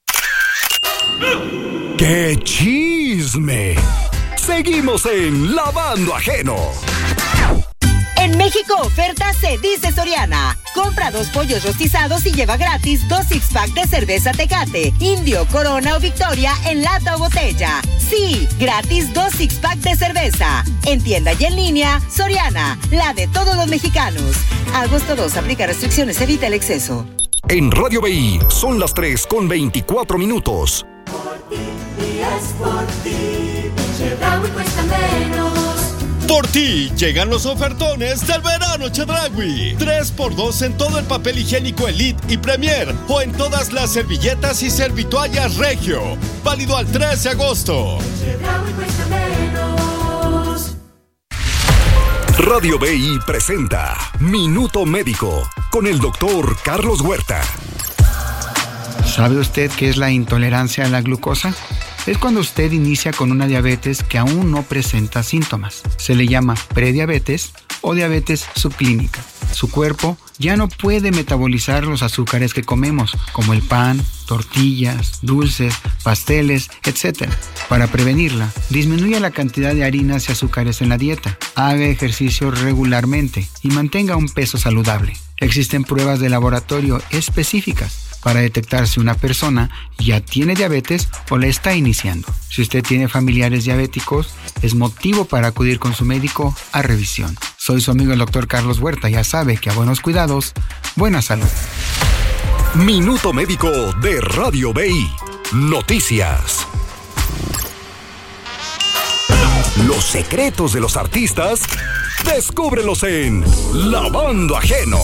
¡Qué chisme! Seguimos en Lavando Ajeno. En México, oferta se dice Soriana. Compra 2 pollos rostizados y lleva gratis 2 six-pack de cerveza Tecate, Indio, Corona o Victoria en lata o botella. Sí, gratis 2 six-pack de cerveza. En tienda y en línea, Soriana, la de todos los mexicanos. Agosto 2, aplica restricciones, evita el exceso. En Radio BI son las 3:24. Por ti, y es por ti, Chedraui cuesta menos. Por ti llegan los ofertones del verano Chedraui. 3x2 en todo el papel higiénico Elite y Premier o en todas las servilletas y servitoallas Regio. Válido al 3 de agosto. Chedraui cuesta menos. Radio BI presenta Minuto Médico con el doctor Carlos Huerta. ¿Sabe usted qué es la intolerancia a la glucosa? Es cuando usted inicia con una diabetes que aún no presenta síntomas. Se le llama prediabetes o diabetes subclínica. Su cuerpo ya no puede metabolizar los azúcares que comemos, como el pan, tortillas, dulces, pasteles, etc. Para prevenirla, disminuya la cantidad de harinas y azúcares en la dieta, haga ejercicio regularmente y mantenga un peso saludable. Existen pruebas de laboratorio específicas para detectar si una persona ya tiene diabetes o la está iniciando. Si usted tiene familiares diabéticos, es motivo para acudir con su médico a revisión. Soy su amigo el doctor Carlos Huerta. Ya sabe que a buenos cuidados, buena salud. Minuto Médico de Radio BI. Noticias. Los secretos de los artistas, descúbrelos en Lavando Ajeno.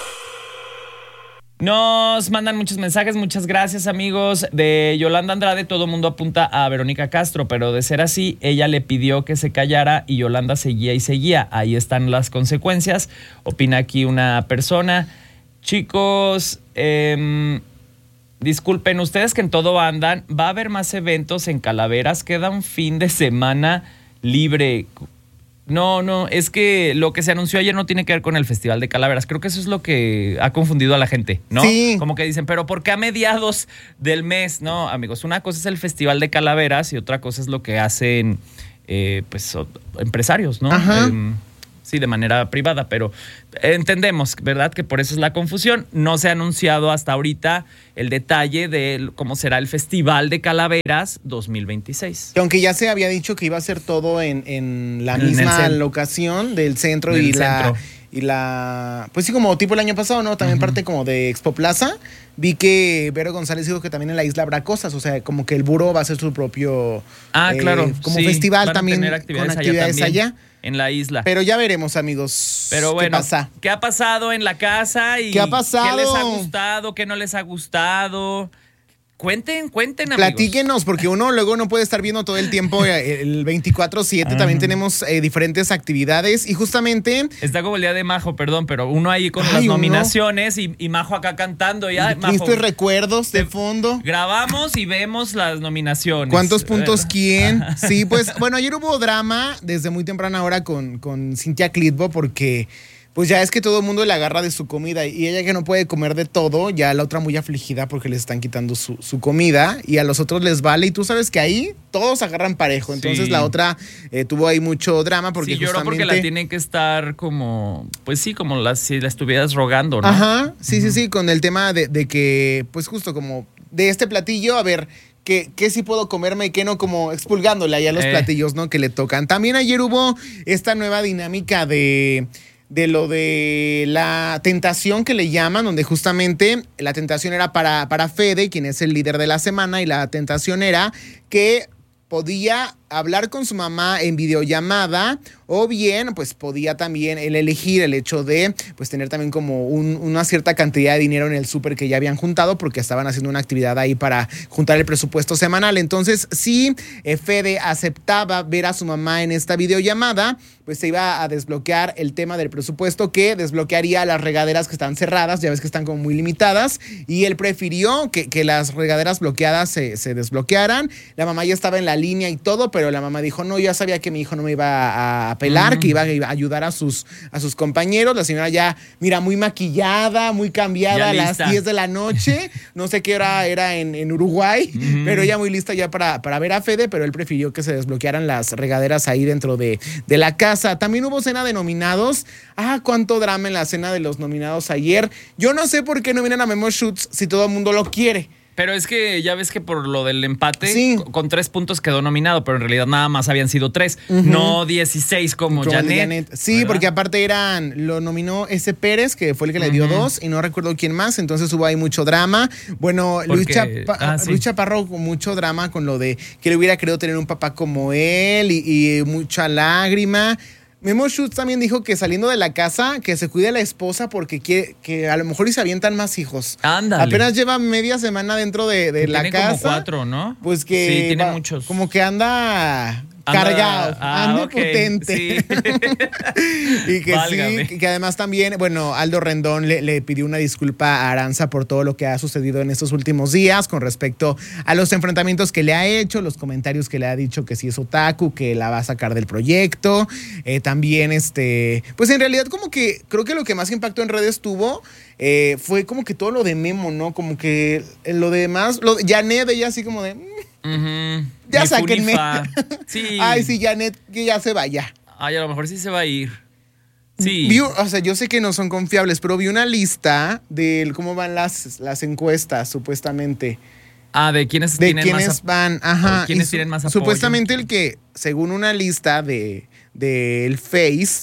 Nos mandan muchos mensajes, muchas gracias amigos. De Yolanda Andrade, todo el mundo apunta a Verónica Castro, pero de ser así, ella le pidió que se callara y Yolanda seguía y seguía. Ahí están las consecuencias, opina aquí una persona. Chicos, disculpen, ustedes que en todo andan, va a haber más eventos en Calaveras, queda un fin de semana libre. No, es que lo que se anunció ayer no tiene que ver con el Festival de Calaveras. Creo que eso es lo que ha confundido a la gente, ¿no? Sí. Como que dicen, ¿pero por qué a mediados del mes? No, amigos, una cosa es el Festival de Calaveras y otra cosa es lo que hacen pues empresarios, ¿no? Ajá. Sí, de manera privada, pero entendemos, ¿verdad? Que por eso es la confusión. No se ha anunciado hasta ahorita el detalle de cómo será el Festival de Calaveras 2026. Que aunque ya se había dicho que iba a ser todo en la misma locación del centro y la pues sí, como tipo el año pasado, ¿no? También parte como de Expo Plaza. Vi que Vero González dijo que también en la isla habrá cosas, o sea, como que el Buró va a hacer su propio claro, como sí, festival van a también tener actividades con actividades allá. En la isla. Pero ya veremos, amigos. Pero bueno, ¿qué pasa? ¿Qué ha pasado en la casa? Y ¿Qué ha pasado? ¿Qué les ha gustado? ¿Qué no les ha gustado? Cuenten, amigos. Platíquenos, porque uno luego no puede estar viendo todo el tiempo el 24/7. También tenemos diferentes actividades y justamente... Está como el día de Majo, perdón, pero uno ahí con las nominaciones y Majo acá cantando. Ya, ¿Viste recuerdos de fondo? Grabamos y vemos las nominaciones. ¿Cuántos puntos quién? Sí, pues, bueno, ayer hubo drama desde muy temprana hora con Cintia Clitbo porque... Pues ya es que todo el mundo le agarra de su comida y ella que no puede comer de todo, ya la otra muy afligida porque les están quitando su comida y a los otros les vale y tú sabes que ahí todos agarran parejo. Entonces la otra tuvo ahí mucho drama porque lloró justamente... porque la tienen que estar como, pues sí, como si la estuvieras rogando, ¿no? Ajá, sí, con el tema de que, pues justo como de este platillo, a ver... ¿Qué sí puedo comerme y qué no? Como expulgándole ahí a los platillos, ¿no? Que le tocan. También ayer hubo esta nueva dinámica de lo de la tentación que le llaman, donde justamente la tentación era para Fede, quien es el líder de la semana, y la tentación era que podía hablar con su mamá en videollamada o bien pues podía también él elegir el hecho de pues tener también como una cierta cantidad de dinero en el súper que ya habían juntado porque estaban haciendo una actividad ahí para juntar el presupuesto semanal. Entonces si Fede aceptaba ver a su mamá en esta videollamada, pues se iba a desbloquear el tema del presupuesto que desbloquearía las regaderas que están cerradas, ya ves que están como muy limitadas, y él prefirió que las regaderas bloqueadas se desbloquearan. La mamá ya estaba en la línea y todo, pero la mamá dijo, no, ya sabía que mi hijo no me iba a pelar, que iba a ayudar a sus compañeros. La señora ya, mira, muy maquillada, muy cambiada a las 10 de la noche. No sé qué hora era en Uruguay, pero ella muy lista ya para ver a Fede, pero él prefirió que se desbloquearan las regaderas ahí dentro de la casa. También hubo cena de nominados. Cuánto drama en la cena de los nominados ayer. Yo no sé por qué nominan a Memo Schutz si todo el mundo lo quiere. Pero es que ya ves que por lo del empate, con 3 puntos quedó nominado, pero en realidad nada más habían sido 3, no 16 como Janet. Sí, ¿verdad? Porque aparte lo nominó ese Pérez, que fue el que le dio 2, y no recuerdo quién más, entonces hubo ahí mucho drama. Bueno, Luis Chaparro con mucho drama con lo de que le hubiera querido tener un papá como él y mucha lágrima. Memo Schutz también dijo que saliendo de la casa, que se cuide a la esposa porque quiere que a lo mejor y se avientan más hijos. Ándale. Apenas lleva media semana dentro de la casa. Tiene como 4, ¿no? Pues que... Sí, tiene muchos. Como que anda cargado, anda potente. Sí. Y que válgame. Sí, que además también, bueno, Aldo Rendón le pidió una disculpa a Aranza por todo lo que ha sucedido en estos últimos días con respecto a los enfrentamientos que le ha hecho, los comentarios que le ha dicho que sí es otaku, que la va a sacar del proyecto. También, pues en realidad como que creo que lo que más impacto en redes tuvo fue como que todo lo de Memo, ¿no? Como que lo demás, Janet, ella así como de... Ya sáquenme. Sí. Ay, sí, Janet, que ya se vaya. Ay, a lo mejor sí se va a ir. Sí. O sea, yo sé que no son confiables, pero vi una lista de cómo van las encuestas, supuestamente. De quiénes tienen más van, ajá. ¿Quiénes tienen más apoyo? Supuestamente el que, según una lista del Face,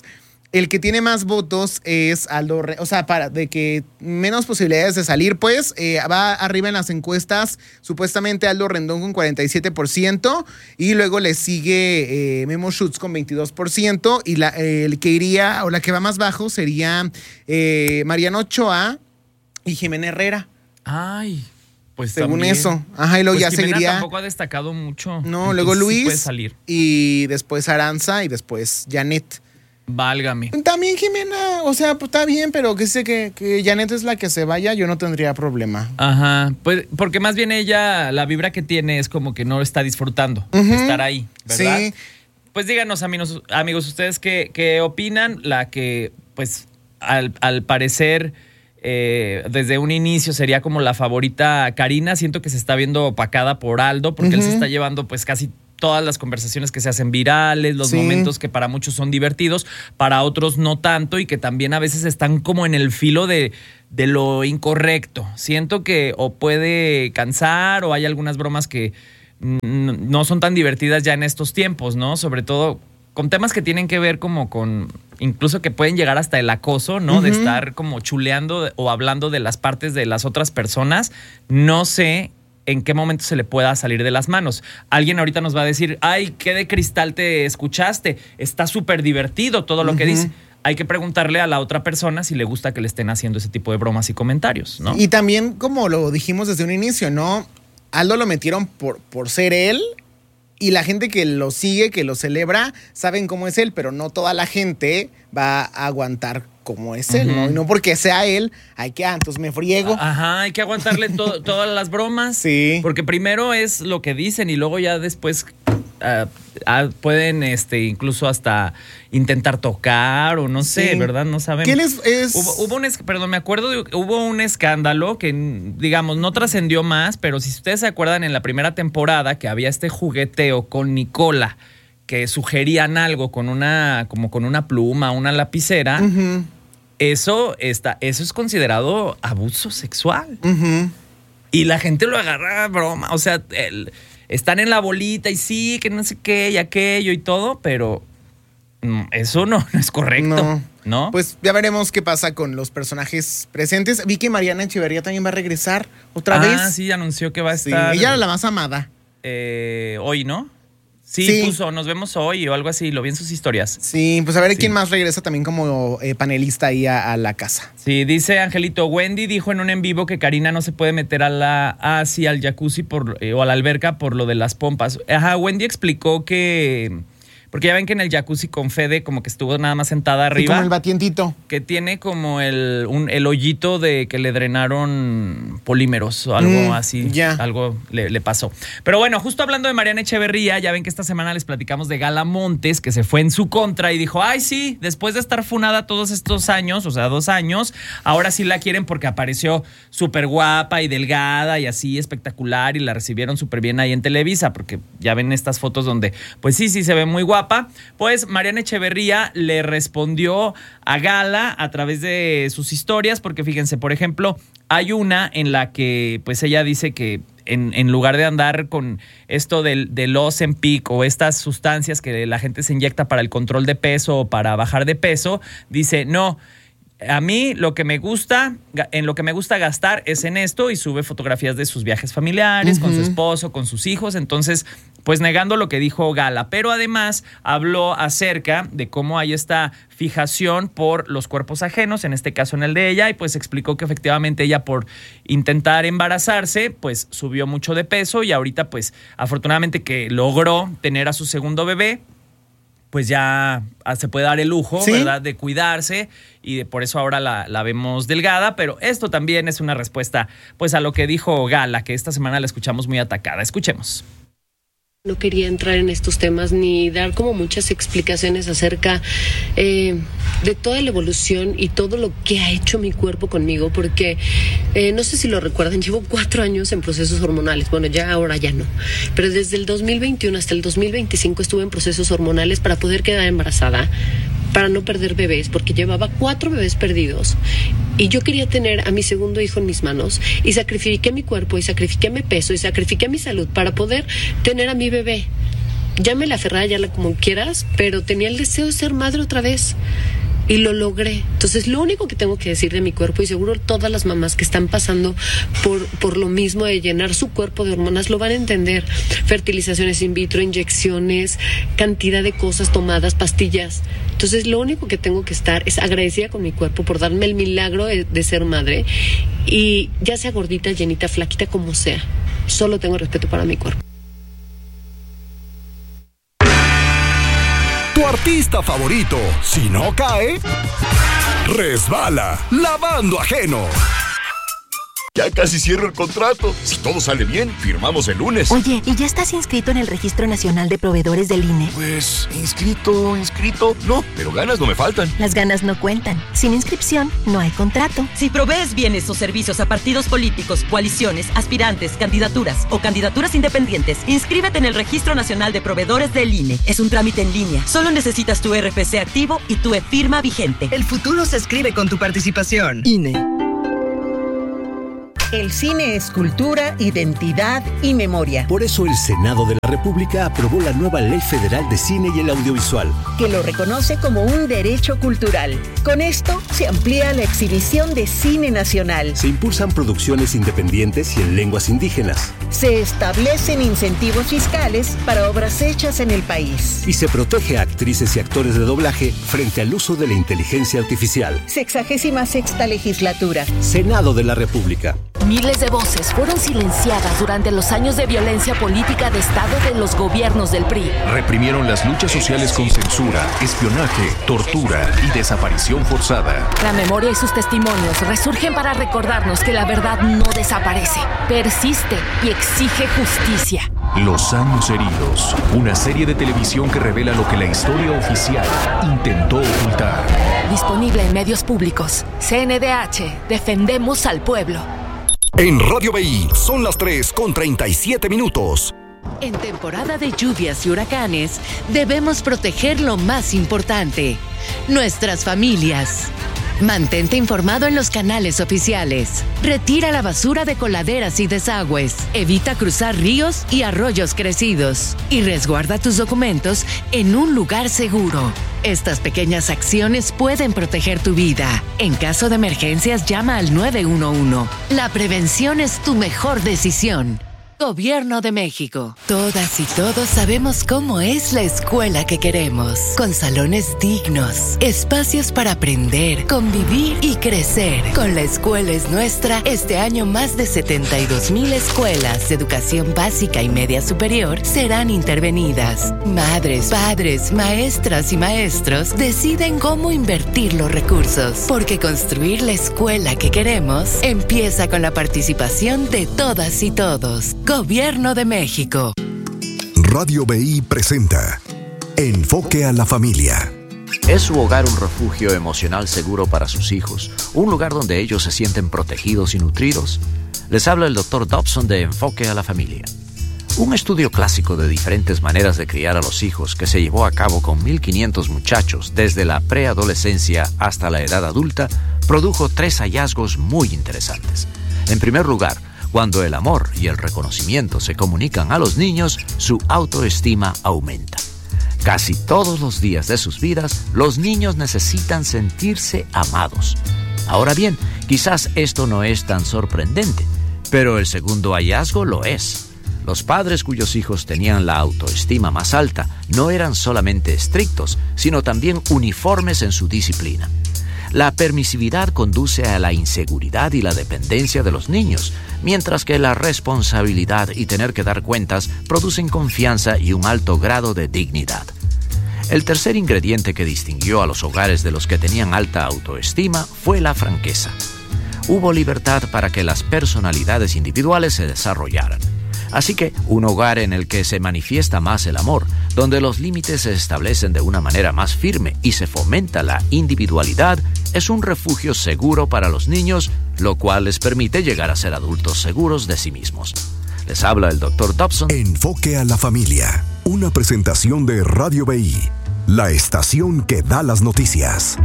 el que tiene más votos es Aldo, o sea, de que menos posibilidades de salir, pues, va arriba en las encuestas, supuestamente Aldo Rendón con 47%, y luego le sigue Memo Schutz con 22%, y el que iría, o la que va más bajo, sería Mariano Ochoa y Jimena Herrera. Ay, pues según también. eso. Ajá, y luego pues ya Jimena seguiría. Tampoco ha destacado mucho. No, luego Luis, sí puede salir. y después Aranza, y después Janet. Válgame. También Jimena, o sea, pues está bien, pero que sé que Janet es la que se vaya, yo no tendría problema. Ajá, pues porque más bien ella, la vibra que tiene es como que no está disfrutando estar ahí, ¿verdad? Sí. Pues díganos, amigos, ustedes qué opinan. La que, pues, al parecer, desde un inicio sería como la favorita Karina. Siento que se está viendo opacada por Aldo, porque él se está llevando, pues, casi todas las conversaciones que se hacen virales, los momentos que para muchos son divertidos, para otros no tanto, y que también a veces están como en el filo de lo incorrecto. Siento que o puede cansar, o hay algunas bromas que no son tan divertidas ya en estos tiempos, ¿no? Sobre todo con temas que tienen que ver como con, incluso que pueden llegar hasta el acoso, ¿no? De estar como chuleando o hablando de las partes de las otras personas. No sé en qué momento se le pueda salir de las manos. Alguien ahorita nos va a decir, ay, qué de cristal te escuchaste, está súper divertido todo lo que dice. Hay que preguntarle a la otra persona si le gusta que le estén haciendo ese tipo de bromas y comentarios, ¿no? Y también, como lo dijimos desde un inicio, ¿no? Aldo lo metieron por ser él, y la gente que lo sigue, que lo celebra, saben cómo es él, pero no toda la gente va a aguantar como es él, ¿no? Y no porque sea él, hay que, entonces me friego. Ajá, hay que aguantarle todas las bromas. Sí. Porque primero es lo que dicen y luego ya después pueden incluso hasta intentar tocar o no sé, ¿verdad? No sabemos. ¿Quién es? Me acuerdo, hubo un escándalo que, digamos, no trascendió más, pero si ustedes se acuerdan, en la primera temporada que había este jugueteo con Nicola, que sugerían algo con una pluma, una lapicera, eso es considerado abuso sexual. Y la gente lo agarra a broma. O sea, están en la bolita y sí, que no sé qué y aquello y todo, pero eso no es correcto. ¿No? Pues ya veremos qué pasa con los personajes presentes. Vi que Mariana Echeverría también va a regresar otra vez. Ah, sí, anunció que va a estar. Ella era la más amada. Hoy, ¿no? Sí, puso, nos vemos hoy o algo así, lo vi en sus historias. Sí, pues a ver quién más regresa también como panelista ahí a la casa. Sí, dice Angelito, Wendy dijo en un en vivo que Karina no se puede meter al jacuzzi o a la alberca por lo de las pompas. Ajá, Wendy explicó que... Porque ya ven que en el jacuzzi con Fede como que estuvo nada más sentada arriba. Como el batientito. Que tiene como el hoyito de que le drenaron polímeros o algo así. Algo le pasó. Pero bueno, justo hablando de Mariana Echeverría, ya ven que esta semana les platicamos de Gala Montes, que se fue en su contra y dijo, ay sí, después de estar funada todos estos años, o sea, 2 años, ahora sí la quieren porque apareció súper guapa y delgada y así espectacular y la recibieron súper bien ahí en Televisa, porque ya ven estas fotos donde, pues sí se ve muy guapa. Pues Mariana Echeverría le respondió a Gala a través de sus historias, porque fíjense, por ejemplo, hay una en la que pues ella dice que en lugar de andar con esto del Ozempic o estas sustancias que la gente se inyecta para el control de peso o para bajar de peso, dice, no, a mí en lo que me gusta gastar es en esto, y sube fotografías de sus viajes familiares, con su esposo, con sus hijos. Entonces, pues negando lo que dijo Gala, pero además habló acerca de cómo hay esta fijación por los cuerpos ajenos, en este caso en el de ella, y pues explicó que efectivamente ella, por intentar embarazarse, pues subió mucho de peso, y ahorita pues afortunadamente que logró tener a su segundo bebé, pues ya se puede dar el lujo, ¿verdad?, de cuidarse, y por eso ahora la vemos delgada. Pero esto también es una respuesta pues a lo que dijo Gala, que esta semana la escuchamos muy atacada. Escuchemos. No quería entrar en estos temas ni dar como muchas explicaciones acerca de toda la evolución y todo lo que ha hecho mi cuerpo conmigo, porque no sé si lo recuerdan, llevo 4 años en procesos hormonales. Bueno, ya ahora ya no, pero desde el 2021 hasta el 2025 estuve en procesos hormonales para poder quedar embarazada, para no perder bebés, porque llevaba 4 bebés perdidos y yo quería tener a mi segundo hijo en mis manos, y sacrifiqué mi cuerpo y sacrifiqué mi peso y sacrifiqué mi salud para poder tener a mi bebé. Llámela aferrada, como quieras, pero tenía el deseo de ser madre otra vez. Y lo logré. Entonces, lo único que tengo que decir de mi cuerpo, y seguro todas las mamás que están pasando por lo mismo de llenar su cuerpo de hormonas, lo van a entender. Fertilizaciones in vitro, inyecciones, cantidad de cosas tomadas, pastillas. Entonces, lo único que tengo que estar es agradecida con mi cuerpo por darme el milagro de ser madre. Y ya sea gordita, llenita, flaquita, como sea, solo tengo respeto para mi cuerpo. Tu artista favorito, si no cae, resbala, lavando ajeno. Ya casi cierro el contrato. Si todo sale bien, firmamos el lunes. Oye, ¿y ya estás inscrito en el Registro Nacional de Proveedores del INE? Pues, inscrito, no, pero ganas no me faltan. Las ganas no cuentan. Sin inscripción, no hay contrato. Si provees bienes o servicios a partidos políticos, coaliciones, aspirantes, candidaturas o candidaturas independientes, inscríbete en el Registro Nacional de Proveedores del INE. Es un trámite en línea. Solo necesitas tu RFC activo y tu e-firma vigente. El futuro se escribe con tu participación. INE. El cine es cultura, identidad y memoria. Por eso el Senado de la República aprobó la nueva Ley Federal de Cine y el Audiovisual, que lo reconoce como un derecho cultural. Con esto se amplía la exhibición de cine nacional. Se impulsan producciones independientes y en lenguas indígenas. Se establecen incentivos fiscales para obras hechas en el país. Y se protege a actrices y actores de doblaje frente al uso de la inteligencia artificial. 66ª legislatura. Senado de la República. Miles de voces fueron silenciadas durante los años de violencia política de Estado de los gobiernos del PRI. Reprimieron las luchas sociales con censura, espionaje, tortura y desaparición forzada. La memoria y sus testimonios resurgen para recordarnos que la verdad no desaparece, persiste y exige justicia. Los años heridos, una serie de televisión que revela lo que la historia oficial intentó ocultar. Disponible en medios públicos. CNDH, defendemos al pueblo. En Radio BI son las 3:37. En temporada de lluvias y huracanes, debemos proteger lo más importante, nuestras familias. Mantente informado en los canales oficiales. Retira la basura de coladeras y desagües. Evita cruzar ríos y arroyos crecidos. Y resguarda tus documentos en un lugar seguro. Estas pequeñas acciones pueden proteger tu vida. En caso de emergencias, llama al 911. La prevención es tu mejor decisión. Gobierno de México. Todas y todos sabemos cómo es la escuela que queremos. Con salones dignos, espacios para aprender, convivir y crecer. Con La Escuela es Nuestra, este año más de 72,000 escuelas de educación básica y media superior serán intervenidas. Madres, padres, maestras y maestros deciden cómo invertir los recursos. Porque construir la escuela que queremos empieza con la participación de todas y todos. Gobierno de México. Radio BI presenta Enfoque a la Familia. ¿Es su hogar un refugio emocional seguro para sus hijos? ¿Un lugar donde ellos se sienten protegidos y nutridos? Les habla el Dr. Dobson de Enfoque a la Familia. Un estudio clásico de diferentes maneras de criar a los hijos que se llevó a cabo con 1,500 muchachos desde la preadolescencia hasta la edad adulta produjo 3 hallazgos muy interesantes. En primer lugar, cuando el amor y el reconocimiento se comunican a los niños, su autoestima aumenta. Casi todos los días de sus vidas, los niños necesitan sentirse amados. Ahora bien, quizás esto no es tan sorprendente, pero el segundo hallazgo lo es. Los padres cuyos hijos tenían la autoestima más alta no eran solamente estrictos, sino también uniformes en su disciplina. La permisividad conduce a la inseguridad y la dependencia de los niños, mientras que la responsabilidad y tener que dar cuentas producen confianza y un alto grado de dignidad. El tercer ingrediente que distinguió a los hogares de los que tenían alta autoestima fue la franqueza. Hubo libertad para que las personalidades individuales se desarrollaran. Así que un hogar en el que se manifiesta más el amor, donde los límites se establecen de una manera más firme y se fomenta la individualidad, es un refugio seguro para los niños, lo cual les permite llegar a ser adultos seguros de sí mismos. Les habla el Dr. Dobson. Enfoque a la Familia, una presentación de Radio BI, la estación que da las noticias.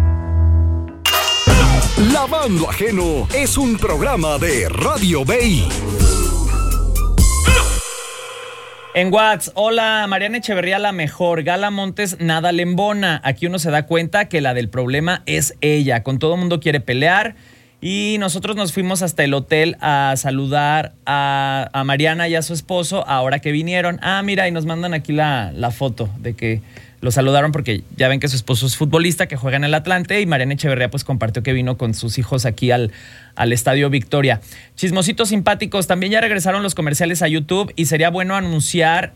Lavando Ajeno es un programa de Radio BI. En WhatsApp, hola, Mariana Echeverría la mejor, Gala Montes nada le embona. Aquí uno se da cuenta que la del problema es ella. Con todo mundo quiere pelear. Y nosotros nos fuimos hasta el hotel a saludar a Mariana y a su esposo ahora que vinieron. Ah, mira, y nos mandan aquí la foto de que lo saludaron porque ya ven que su esposo es futbolista, que juega en el Atlante, y Mariana Echeverría pues compartió que vino con sus hijos aquí al Estadio Victoria. Chismositos simpáticos, también ya regresaron los comerciales a YouTube y sería bueno anunciar,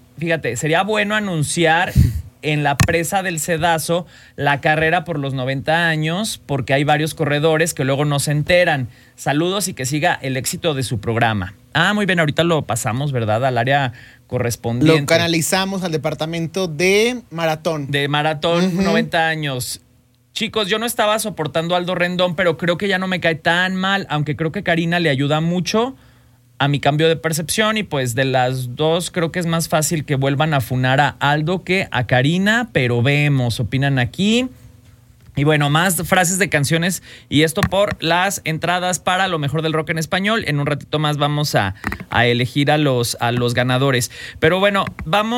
en la presa del Cedazo la carrera por los 90 años, porque hay varios corredores que luego no se enteran. Saludos y que siga el éxito de su programa. Ah, muy bien, ahorita lo pasamos, ¿verdad? Al área correspondiente. Lo canalizamos al departamento de maratón. De maratón, 90 años. Chicos, yo no estaba soportando a Aldo Rendón, pero creo que ya no me cae tan mal, aunque creo que Karina le ayuda mucho a mi cambio de percepción, y pues de las dos creo que es más fácil que vuelvan a funar a Aldo que a Karina, pero vemos, opinan aquí. Y bueno, más frases de canciones, y esto por las entradas para lo mejor del rock en español. En un ratito más vamos a elegir a los ganadores. Pero bueno, vamos